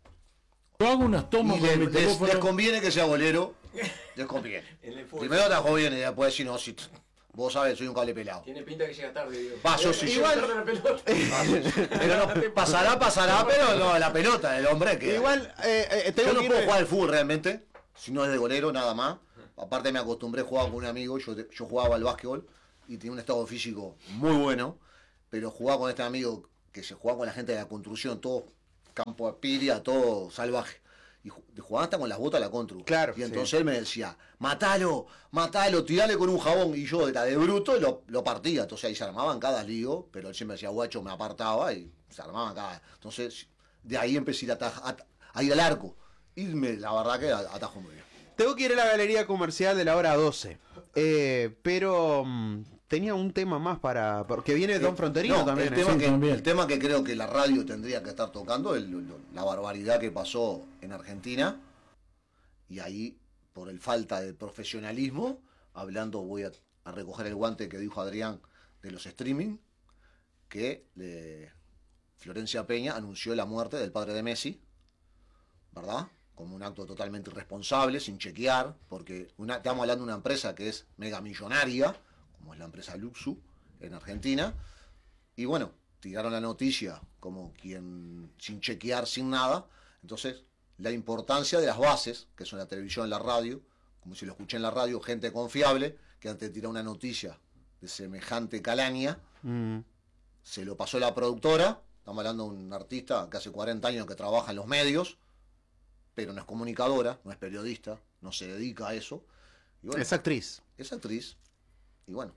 Yo hago unas tomas Y con le- mi les, teléfono. les conviene que sea golero. Les conviene. En el fútbol. Primero trabajo bien y después si no, si vos sabés, soy un cable pelado. Tiene pinta que llega tarde, digo. Va, yo sí, Llega yo- tarde la pelota. Pero no, pasará, pasará, pero no, la pelota del hombre que. Igual, eh, eh, tengo Yo no que ir puedo de- jugar al fútbol realmente, si no es de golero nada más. Aparte me acostumbré a jugar con un amigo, yo, yo jugaba al básquetbol y tenía un estado físico muy bueno, pero jugaba con este amigo que se jugaba con la gente de la construcción, todo campo de piria, todo salvaje. Y ju- jugaba hasta con las botas de la constru. Claro, Y entonces sí. él me decía, matalo, matalo, tirale con un jabón. Y yo era de bruto y lo, lo partía. Entonces ahí se armaban cada lío, pero él siempre decía, guacho, me apartaba y se armaban cada. Entonces de ahí empecé a ir, a, taj- a- a ir al arco. Y me, la verdad que atajo muy bien. Tengo que ir a la galería comercial de la hora doce. Eh, pero mm, tenía un tema más para. Porque viene Don Fronterino No, también. el, ¿eh? tema Sí, que, también. el tema que creo que la radio tendría que estar tocando es lo- lo- la barbaridad que pasó en Argentina. Y ahí, por el falta de profesionalismo, hablando, voy a, a recoger el guante que dijo Adrián de los streaming, que le- Florencia Peña anunció la muerte del padre de Messi, ¿verdad? Como un acto totalmente irresponsable, sin chequear, porque una, estamos hablando de una empresa que es mega millonaria, como es la empresa Luxu en Argentina, y bueno, tiraron la noticia como quien sin chequear, sin nada. Entonces, la importancia de las bases, que son la televisión, la radio, como si lo escuché en la radio, gente confiable, que antes de tirar una noticia de semejante calaña, Mm. se lo pasó la productora. Estamos hablando de un artista que hace cuarenta años que trabaja en los medios, pero no es comunicadora, no es periodista, no se dedica a eso. Y bueno, Es actriz. es actriz. Y bueno,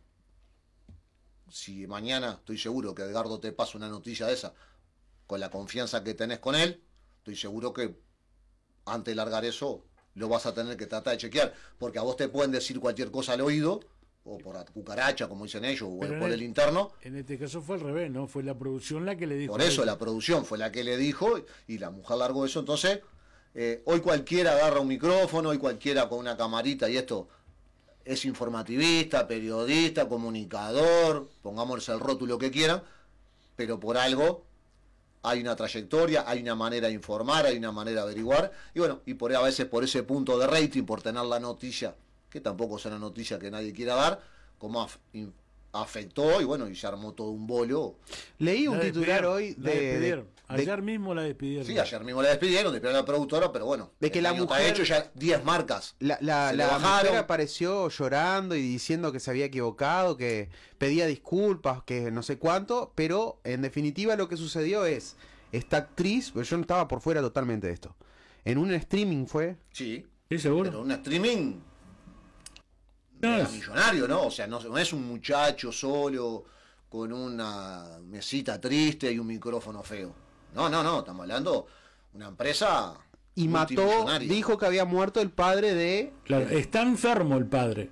si mañana estoy seguro que Edgardo te pasa una noticia de esa, con la confianza que tenés con él, estoy seguro que antes de largar eso, lo vas a tener que tratar de chequear, porque a vos te pueden decir cualquier cosa al oído, o por la cucaracha, como dicen ellos, o Pero por en el el- interno. En este caso fue al revés, ¿no? Fue la producción la que le dijo. Por a eso ella. la producción fue la que le dijo y la mujer largó eso. Entonces, eh, hoy cualquiera agarra un micrófono, hoy cualquiera con una camarita y esto es informativista, periodista, comunicador, pongámosle el rótulo que quieran, pero por algo hay una trayectoria, hay una manera de informar, hay una manera de averiguar, y bueno, y por a veces por ese punto de rating, por tener la noticia, que tampoco es una noticia que nadie quiera dar, como af- in- afectó y bueno, y se armó todo un bolo. Leí un La titular despidieron, hoy la de, despidieron. de- Ayer mismo la despidieron. Sí, ayer mismo la despidieron, despidieron a la productora, pero bueno, De que el la año está mujer- hecho, ya diez marcas. La, la, Se le la bajaron. mujer apareció llorando y diciendo que se había equivocado, que pedía disculpas, que no sé cuánto, pero en definitiva lo que sucedió es, esta actriz, pues yo no estaba por fuera totalmente de esto, en un streaming fue, Sí, ¿Sí, seguro? pero un streaming No, era es- millonario, ¿no? O sea, no, no es un muchacho solo con una mesita triste y un micrófono feo. No, no, no, estamos hablando de una empresa y mató, multimillonaria. dijo que había muerto el padre de... Claro, está enfermo el padre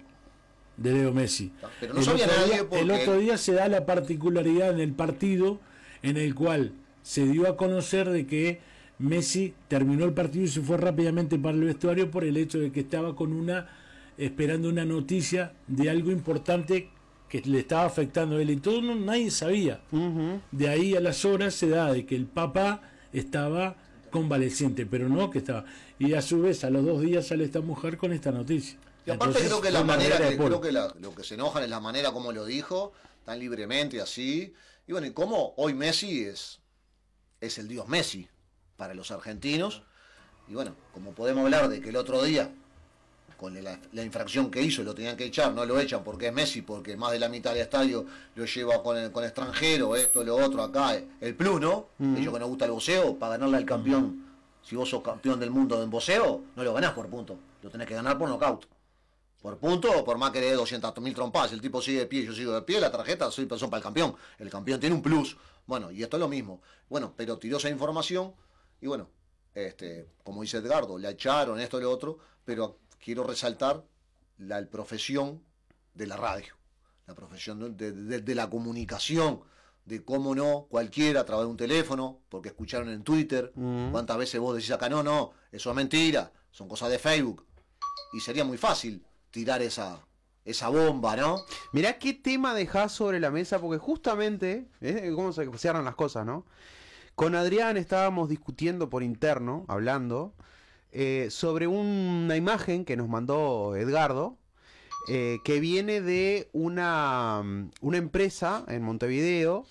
de Leo Messi. Pero no el, sabía otro nadie día, porque- el otro día se da la particularidad en el partido en el cual se dio a conocer de que Messi terminó el partido y se fue rápidamente para el vestuario por el hecho de que estaba con una esperando una noticia de algo importante que le estaba afectando a él y todo no, nadie sabía. Ujú. De ahí a las horas se da de que el papá estaba convaleciente, pero no que estaba. Y a su vez a los dos días sale esta mujer con esta noticia. Y aparte Entonces, creo que fue la una manera, regla que, de polvo. creo que la- lo que se enojan es la manera como lo dijo, tan libremente así. Y bueno, y cómo hoy Messi es, es el dios Messi para los argentinos. Y bueno, como podemos hablar de que el otro día, con la, la infracción que hizo, lo tenían que echar, no lo echan porque es Messi, porque más de la mitad del estadio lo lleva con, el- con extranjero, esto, lo otro, acá, el plus, ¿no? Ellos que nos gusta el boxeo, para ganarle al campeón, si vos sos campeón del mundo en boxeo, no lo ganás por punto, lo tenés que ganar por nocaut. Por punto o por más que le dé doscientas mil trompadas, el tipo sigue de pie, yo sigo de pie, la tarjeta soy persona para el campeón. El campeón tiene un plus. Bueno, y esto es lo mismo. Bueno, pero tiró esa información y bueno, este, como dice Edgardo, la echaron, esto y lo otro, pero quiero resaltar la profesión de la radio, la profesión de, de- de la comunicación, de cómo no, cualquiera a través de un teléfono, porque escucharon en Twitter, Mm. cuántas veces vos decís acá, no, no, eso es mentira, son cosas de Facebook, y sería muy fácil tirar esa, esa bomba, ¿no? Mirá qué tema dejás sobre la mesa, porque justamente, ¿eh? cómo se cierran las cosas, ¿no? Con Adrián estábamos discutiendo por interno, hablando, eh, sobre una imagen que nos mandó Edgardo, eh, que viene de una, mm, una empresa en Montevideo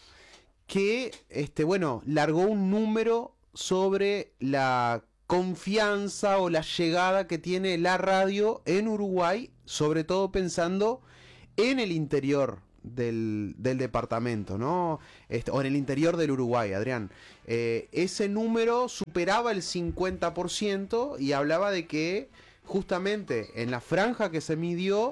que, este, bueno, largó un número sobre la confianza o la llegada que tiene la radio en Uruguay, sobre todo pensando en el interior del, del departamento, ¿no? Este, o en el interior del Uruguay, Adrián. Eh, ese número superaba el cincuenta por ciento y hablaba de que justamente en la franja que se midió,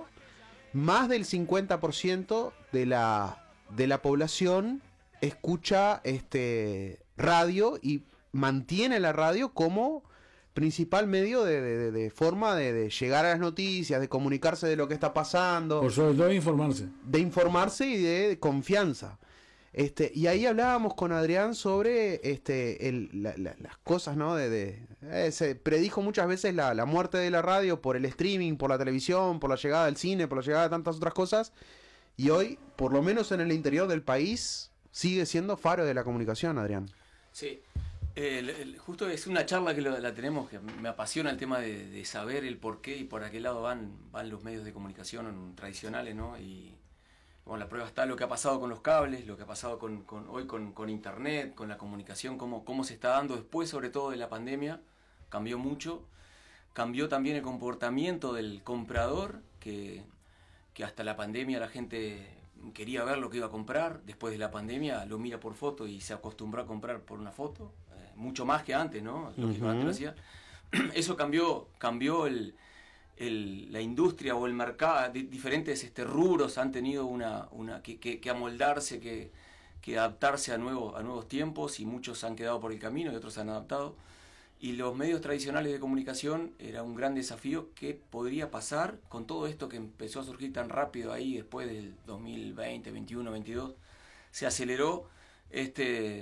más del cincuenta por ciento de la, de la población escucha este, radio y mantiene la radio como principal medio de, de- de- de forma de, de llegar a las noticias, de comunicarse de lo que está pasando, Por sobre todo informarse. de informarse y de confianza. Este, y ahí hablábamos con Adrián sobre este, el- la- la- las cosas, ¿no? De, de- eh, se predijo muchas veces la, la muerte de la radio por el streaming, por la televisión, por la llegada del cine, por la llegada de tantas otras cosas. Y hoy, por lo menos en el interior del país, sigue siendo faro de la comunicación, Adrián. Sí, el- el- justo es una charla que lo- la tenemos, que me apasiona el tema de, de saber el por qué y por a qué lado van, van los medios de comunicación tradicionales, ¿no? Y bueno, la prueba está lo que ha pasado con los cables, lo que ha pasado con, con- hoy con, con internet, con la comunicación, cómo, cómo se está dando después, sobre todo de la pandemia, cambió mucho. Cambió también el comportamiento del comprador, que, que hasta la pandemia la gente quería ver lo que iba a comprar, después de la pandemia lo mira por foto y se acostumbró a comprar por una foto, eh, mucho más que antes, ¿no? Lo que Ujú. antes lo hacía. Eso cambió, cambió el, el, la industria o el mercado, di, diferentes este, rubros han tenido una, una que, que, que amoldarse, que, que adaptarse a, nuevo, a nuevos tiempos, y muchos han quedado por el camino y otros se han adaptado. Y los medios tradicionales de comunicación era un gran desafío. ¿Qué podría pasar con todo esto que empezó a surgir tan rápido ahí después del dos mil veinte, veintiuno, veintidós? Se aceleró. Este,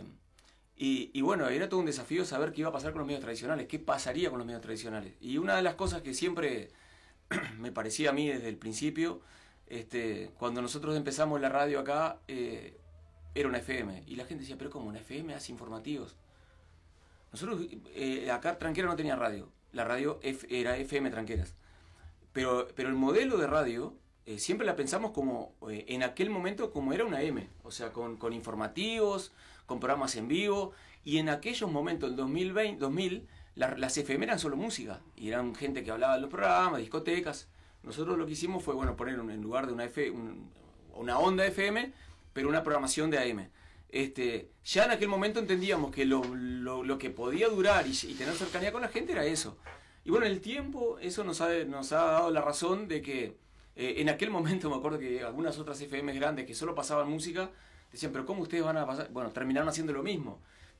y, y bueno, era todo un desafío saber qué iba a pasar con los medios tradicionales, qué pasaría con los medios tradicionales. Y una de las cosas que siempre me parecía a mí desde el principio, este, cuando nosotros empezamos la radio acá, eh, era una F M. Y la gente decía, pero ¿cómo una F M hace informativos? Nosotros, eh, acá Tranquera no tenía radio, la radio F, era F M Tranqueras, pero, pero el modelo de radio eh, siempre la pensamos como, eh, en aquel momento como era una M, o sea, con, con informativos, con programas en vivo, y en aquellos momentos, el dos mil veinte, dos mil, la, las F M eran solo música, y eran gente que hablaba de los programas, discotecas. Nosotros lo que hicimos fue, bueno, poner un, en lugar de una, F, un, una onda F M, pero una programación de A M. Este, ya en aquel momento entendíamos que lo, lo, lo que podía durar y, y tener cercanía con la gente era eso. Y bueno, el tiempo, eso nos ha, nos ha dado la razón de que eh, en aquel momento me acuerdo que algunas otras F Ms grandes que solo pasaban música, decían, pero ¿cómo ustedes van a pasar? Bueno, terminaron haciendo lo mismo.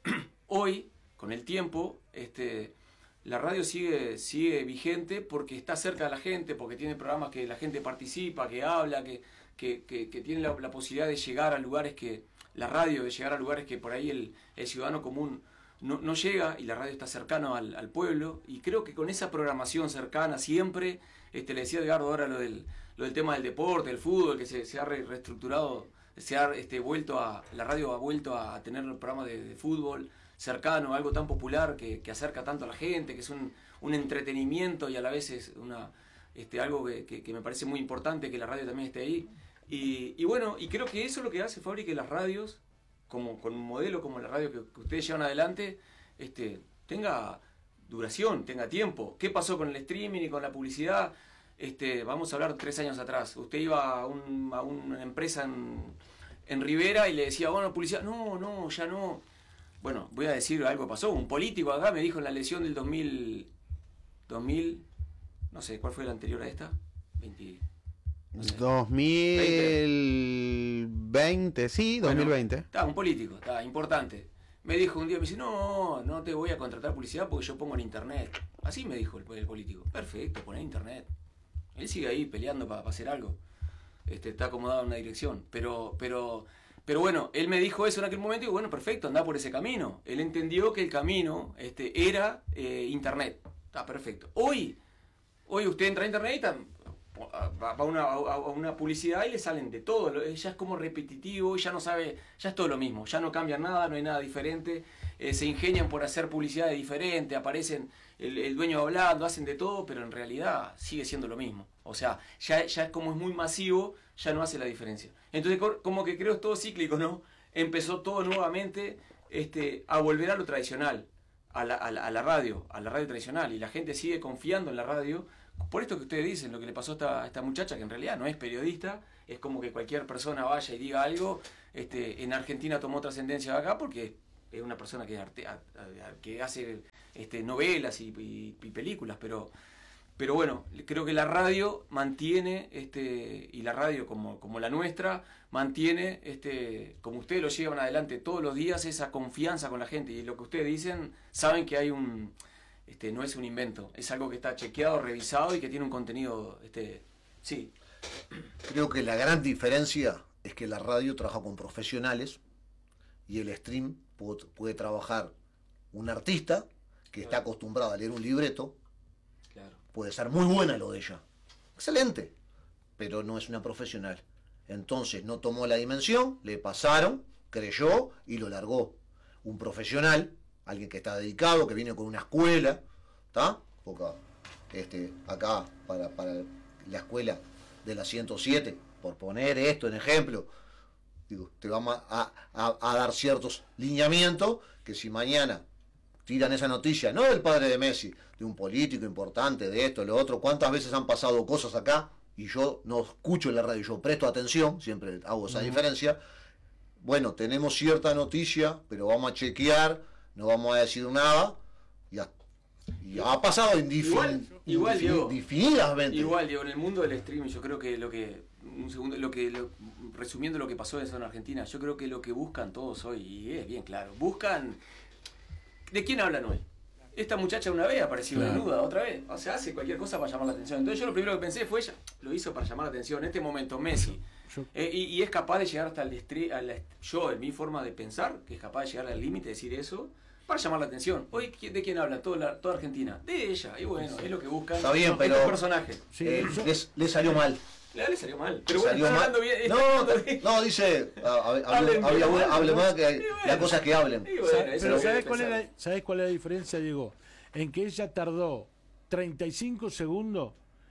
Hoy, con el tiempo, este, la radio sigue, sigue vigente porque está cerca de la gente, porque tiene programas que la gente participa, que habla, que, que, que, que tiene la, la posibilidad de llegar a lugares que... la radio, de llegar a lugares que por ahí el, el ciudadano común no, no llega, y la radio está cercano al, al pueblo, y creo que con esa programación cercana siempre, este, le decía Edgardo ahora lo del, lo del tema del deporte, del fútbol, que se, se ha re, reestructurado, se ha este, vuelto a, la radio ha vuelto a tener un programa de, de fútbol cercano, algo tan popular que, que acerca tanto a la gente, que es un, un entretenimiento y a la vez es una, este, algo que, que, que me parece muy importante que la radio también esté ahí. Y, y bueno, y creo que eso es lo que hace, Fabri, que las radios, como, con un modelo como la radio que, que ustedes llevan adelante, este, tenga duración, tenga tiempo. ¿Qué pasó con el streaming y con la publicidad? Este, vamos a hablar tres años atrás. Usted iba a, un, a una empresa en, en Rivera y le decía, bueno, publicidad, no, no, ya no. Bueno, voy a decir algo que pasó. Un político acá me dijo en la elección del dos mil, dos mil, no sé, ¿cuál fue la anterior a esta? veinte. No sé. dos mil veinte, sí, bueno, dos mil veinte. Está, un político, está, importante. Me dijo un día, me dice, no, no te voy a contratar publicidad porque yo pongo en internet. Así me dijo el, el político. Perfecto, poné internet. Él sigue ahí peleando para pa hacer algo. Este, está acomodado en una dirección. Pero, pero, pero bueno, él me dijo eso en aquel momento y bueno, perfecto, anda por ese camino. Él entendió que el camino este, era eh, internet. Está perfecto. Hoy, hoy usted entra a internet y está... va a una, a una publicidad y le salen de todo, ya es como repetitivo, ya no sabe, ya es todo lo mismo, ya no cambia nada, no hay nada diferente, eh, se ingenian por hacer publicidad diferente, aparecen el, el dueño hablando, hacen de todo, pero en realidad sigue siendo lo mismo, o sea, ya, ya es como es muy masivo, ya no hace la diferencia. Entonces como que creo es todo cíclico, ¿no? Empezó todo nuevamente este, a volver a lo tradicional, a la, a, la, a la radio, a la radio tradicional, y la gente sigue confiando en la radio. Por esto que ustedes dicen, lo que le pasó a esta, a esta muchacha, que en realidad no es periodista, es como que cualquier persona vaya y diga algo, este, en Argentina tomó trascendencia acá porque es una persona que, arte, a, a, que hace este, novelas y, y, y películas, pero, pero bueno, creo que la radio mantiene, este, y la radio como, como la nuestra, mantiene, este, como ustedes lo llevan adelante todos los días, esa confianza con la gente, y lo que ustedes dicen, saben que hay un... Este, no es un invento, es algo que está chequeado, revisado y que tiene un contenido, este, sí. Creo que la gran diferencia es que la radio trabaja con profesionales y el stream puede, puede trabajar un artista que está acostumbrado a leer un libreto, claro. Puede ser muy buena lo de ella, excelente, pero no es una profesional. Entonces no tomó la dimensión, le pasaron, creyó y lo largó. Un profesional, alguien que está dedicado, que viene con una escuela, ¿está? Porque este, acá, para, para la escuela de la ciento siete, por poner esto en ejemplo, digo, te vamos a, a, a dar ciertos lineamientos que si mañana tiran esa noticia, no del padre de Messi, de un político importante, de esto, de lo otro, ¿cuántas veces han pasado cosas acá? Y yo no escucho en la radio, yo presto atención, siempre hago esa uh-huh. diferencia. Bueno, tenemos cierta noticia, pero vamos a chequear, no vamos a decir nada, ya Y ha pasado indifin- Igual, igual, indefin- Diego. indefinidamente. Igual, Diego, en el mundo del streaming, yo creo que lo que. Un segundo, lo que. Lo, resumiendo lo que pasó eso en Argentina, yo creo que lo que buscan todos hoy, y es bien claro, buscan. ¿De quién hablan hoy? Esta muchacha una vez apareció Claro. desnuda, otra vez. O sea, hace cualquier cosa para llamar la atención. Entonces yo lo primero que pensé fue ella. Lo hizo para llamar la atención. En este momento, Messi. Yo- Eh, y, y es capaz de llegar hasta el estre- a la est- yo, en mi forma de pensar, que es capaz de llegar al límite de decir eso, para llamar la atención. Hoy, ¿qui- ¿de quién hablan? Toda, la- toda Argentina. De ella. Y bueno, es lo que buscan. Está bien, estos pero- personajes. Sí, Eh, yo- les, les salió mal. Le, le salió mal. Pero Les bueno, salió está mal. hablando bien. está No, hablando bien. no, dice, ah, hable, Hablen hable, bien, hable, bueno, hable ¿no? más, que hay, Y bueno. la cosa es que hablen. Y bueno, Sa- eso es pero lo que ¿sabes hay que cuál, es pensar. la, ¿sabes cuál es la diferencia, Diego? En que ella tardó treinta y cinco segundos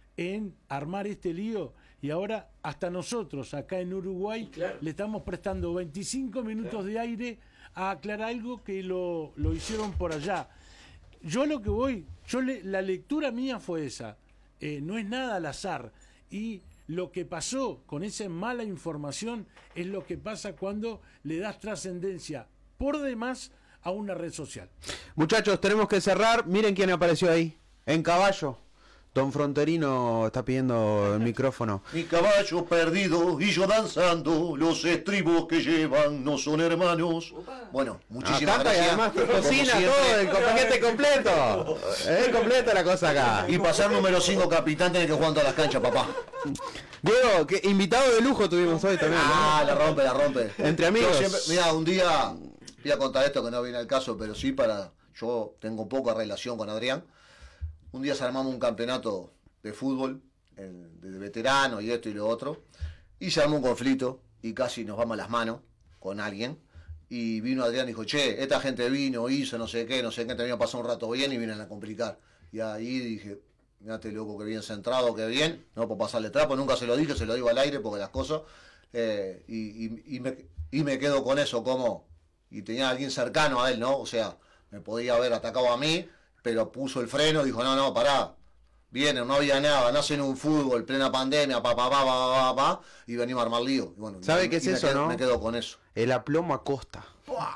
en armar este lío y ahora hasta nosotros acá en Uruguay Claro. le estamos prestando veinticinco minutos de aire a aclarar algo que lo, lo hicieron por allá. Yo lo que voy, yo le- la lectura mía fue esa, eh, no es nada al azar y lo que pasó con esa mala información es lo que pasa cuando le das trascendencia por demás a una red social. Muchachos, tenemos que cerrar. Miren quién apareció ahí. En caballo. Don Fronterino está pidiendo el micrófono. Mi caballo perdido y yo danzando, los estribos que llevan no son hermanos. Bueno, Ah, muchísimas canta y gracias. además Como cocina siempre. todo, el paquete completo. Es completo la cosa acá. Y para ser número cinco capitán tenés que jugar en todas las canchas, papá. Diego, que invitado de lujo tuvimos hoy también. ¿no? Ah, la rompe, la rompe. Entre amigos. Yo siempre, mira, un día voy a contar esto que no viene al caso, pero sí para. Yo tengo poca relación con Adrián. Un día se armamos un campeonato de fútbol, el- de veteranos y esto y lo otro, y se armó un conflicto y casi nos vamos a las manos con alguien. Y vino Adrián y dijo, che, esta gente vino, hizo no sé qué, no sé qué, te vino a pasar un rato bien y vienen a complicar. Y ahí dije, mirate loco, que bien centrado, que bien, no por pasarle trapo, nunca se lo dije, se lo digo al aire porque las cosas, eh, y, y- y me, y me quedo con eso, como, y tenía a alguien cercano a él, ¿no? O sea, me podía haber atacado a mí, pero puso el freno, dijo, no, no, pará, vienen, no había nada, nacen un fútbol, plena pandemia, pa, pa, pa, pa, pa, pa, y venimos a armar lío. Y bueno, ¿Sabe y- qué es y me eso, quedo- no? Me quedo con eso. El aplomo a costa.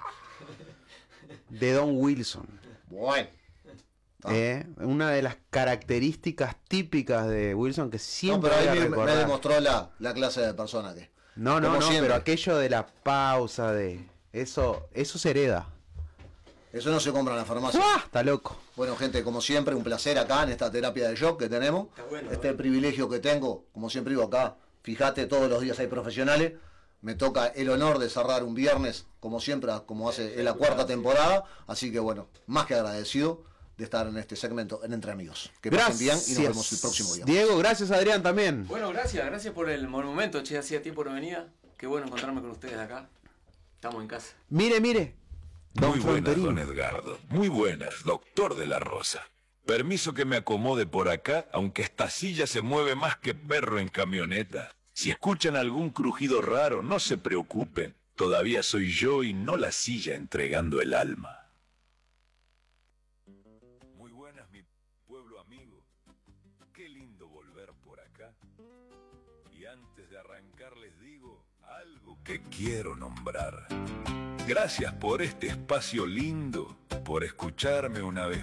De Don Wilson. Bueno. Ah. Eh, una de las características típicas de Wilson que No, siempre pero voy a ahí me, me recordar. demostró la, la clase de persona que. No, no, como no, siempre. pero aquello de la pausa, de eso, eso se hereda. Eso no se compra en la farmacia. ¡Fua! Está loco. Bueno, gente, como siempre, un placer acá en esta terapia de shock que tenemos. Está bueno, este ¿no? privilegio que tengo, como siempre digo acá, fíjate, todos los días hay profesionales. Me toca el honor de cerrar un viernes, como siempre, como hace en la cuarta temporada. Así que bueno, más que agradecido de estar en este segmento en Entre Amigos. Que pasen bien y nos vemos el próximo día. Diego, gracias Adrián también. Bueno, gracias, gracias por el momento, che, hacía tiempo no venía. Qué bueno encontrarme con ustedes acá. Estamos en casa. Mire, mire. Don Muy buenas, Fronterino. don Edgardo. Muy buenas, doctor de la Rosa. Permiso que me acomode por acá, aunque esta silla se mueve más que perro en camioneta. Si escuchan algún crujido raro, no se preocupen. Todavía soy yo y no la silla entregando el alma. Muy buenas, mi pueblo amigo. Qué lindo volver por acá. Y antes de arrancar les digo algo que quiero nombrar. Gracias por este espacio lindo, por escucharme una vez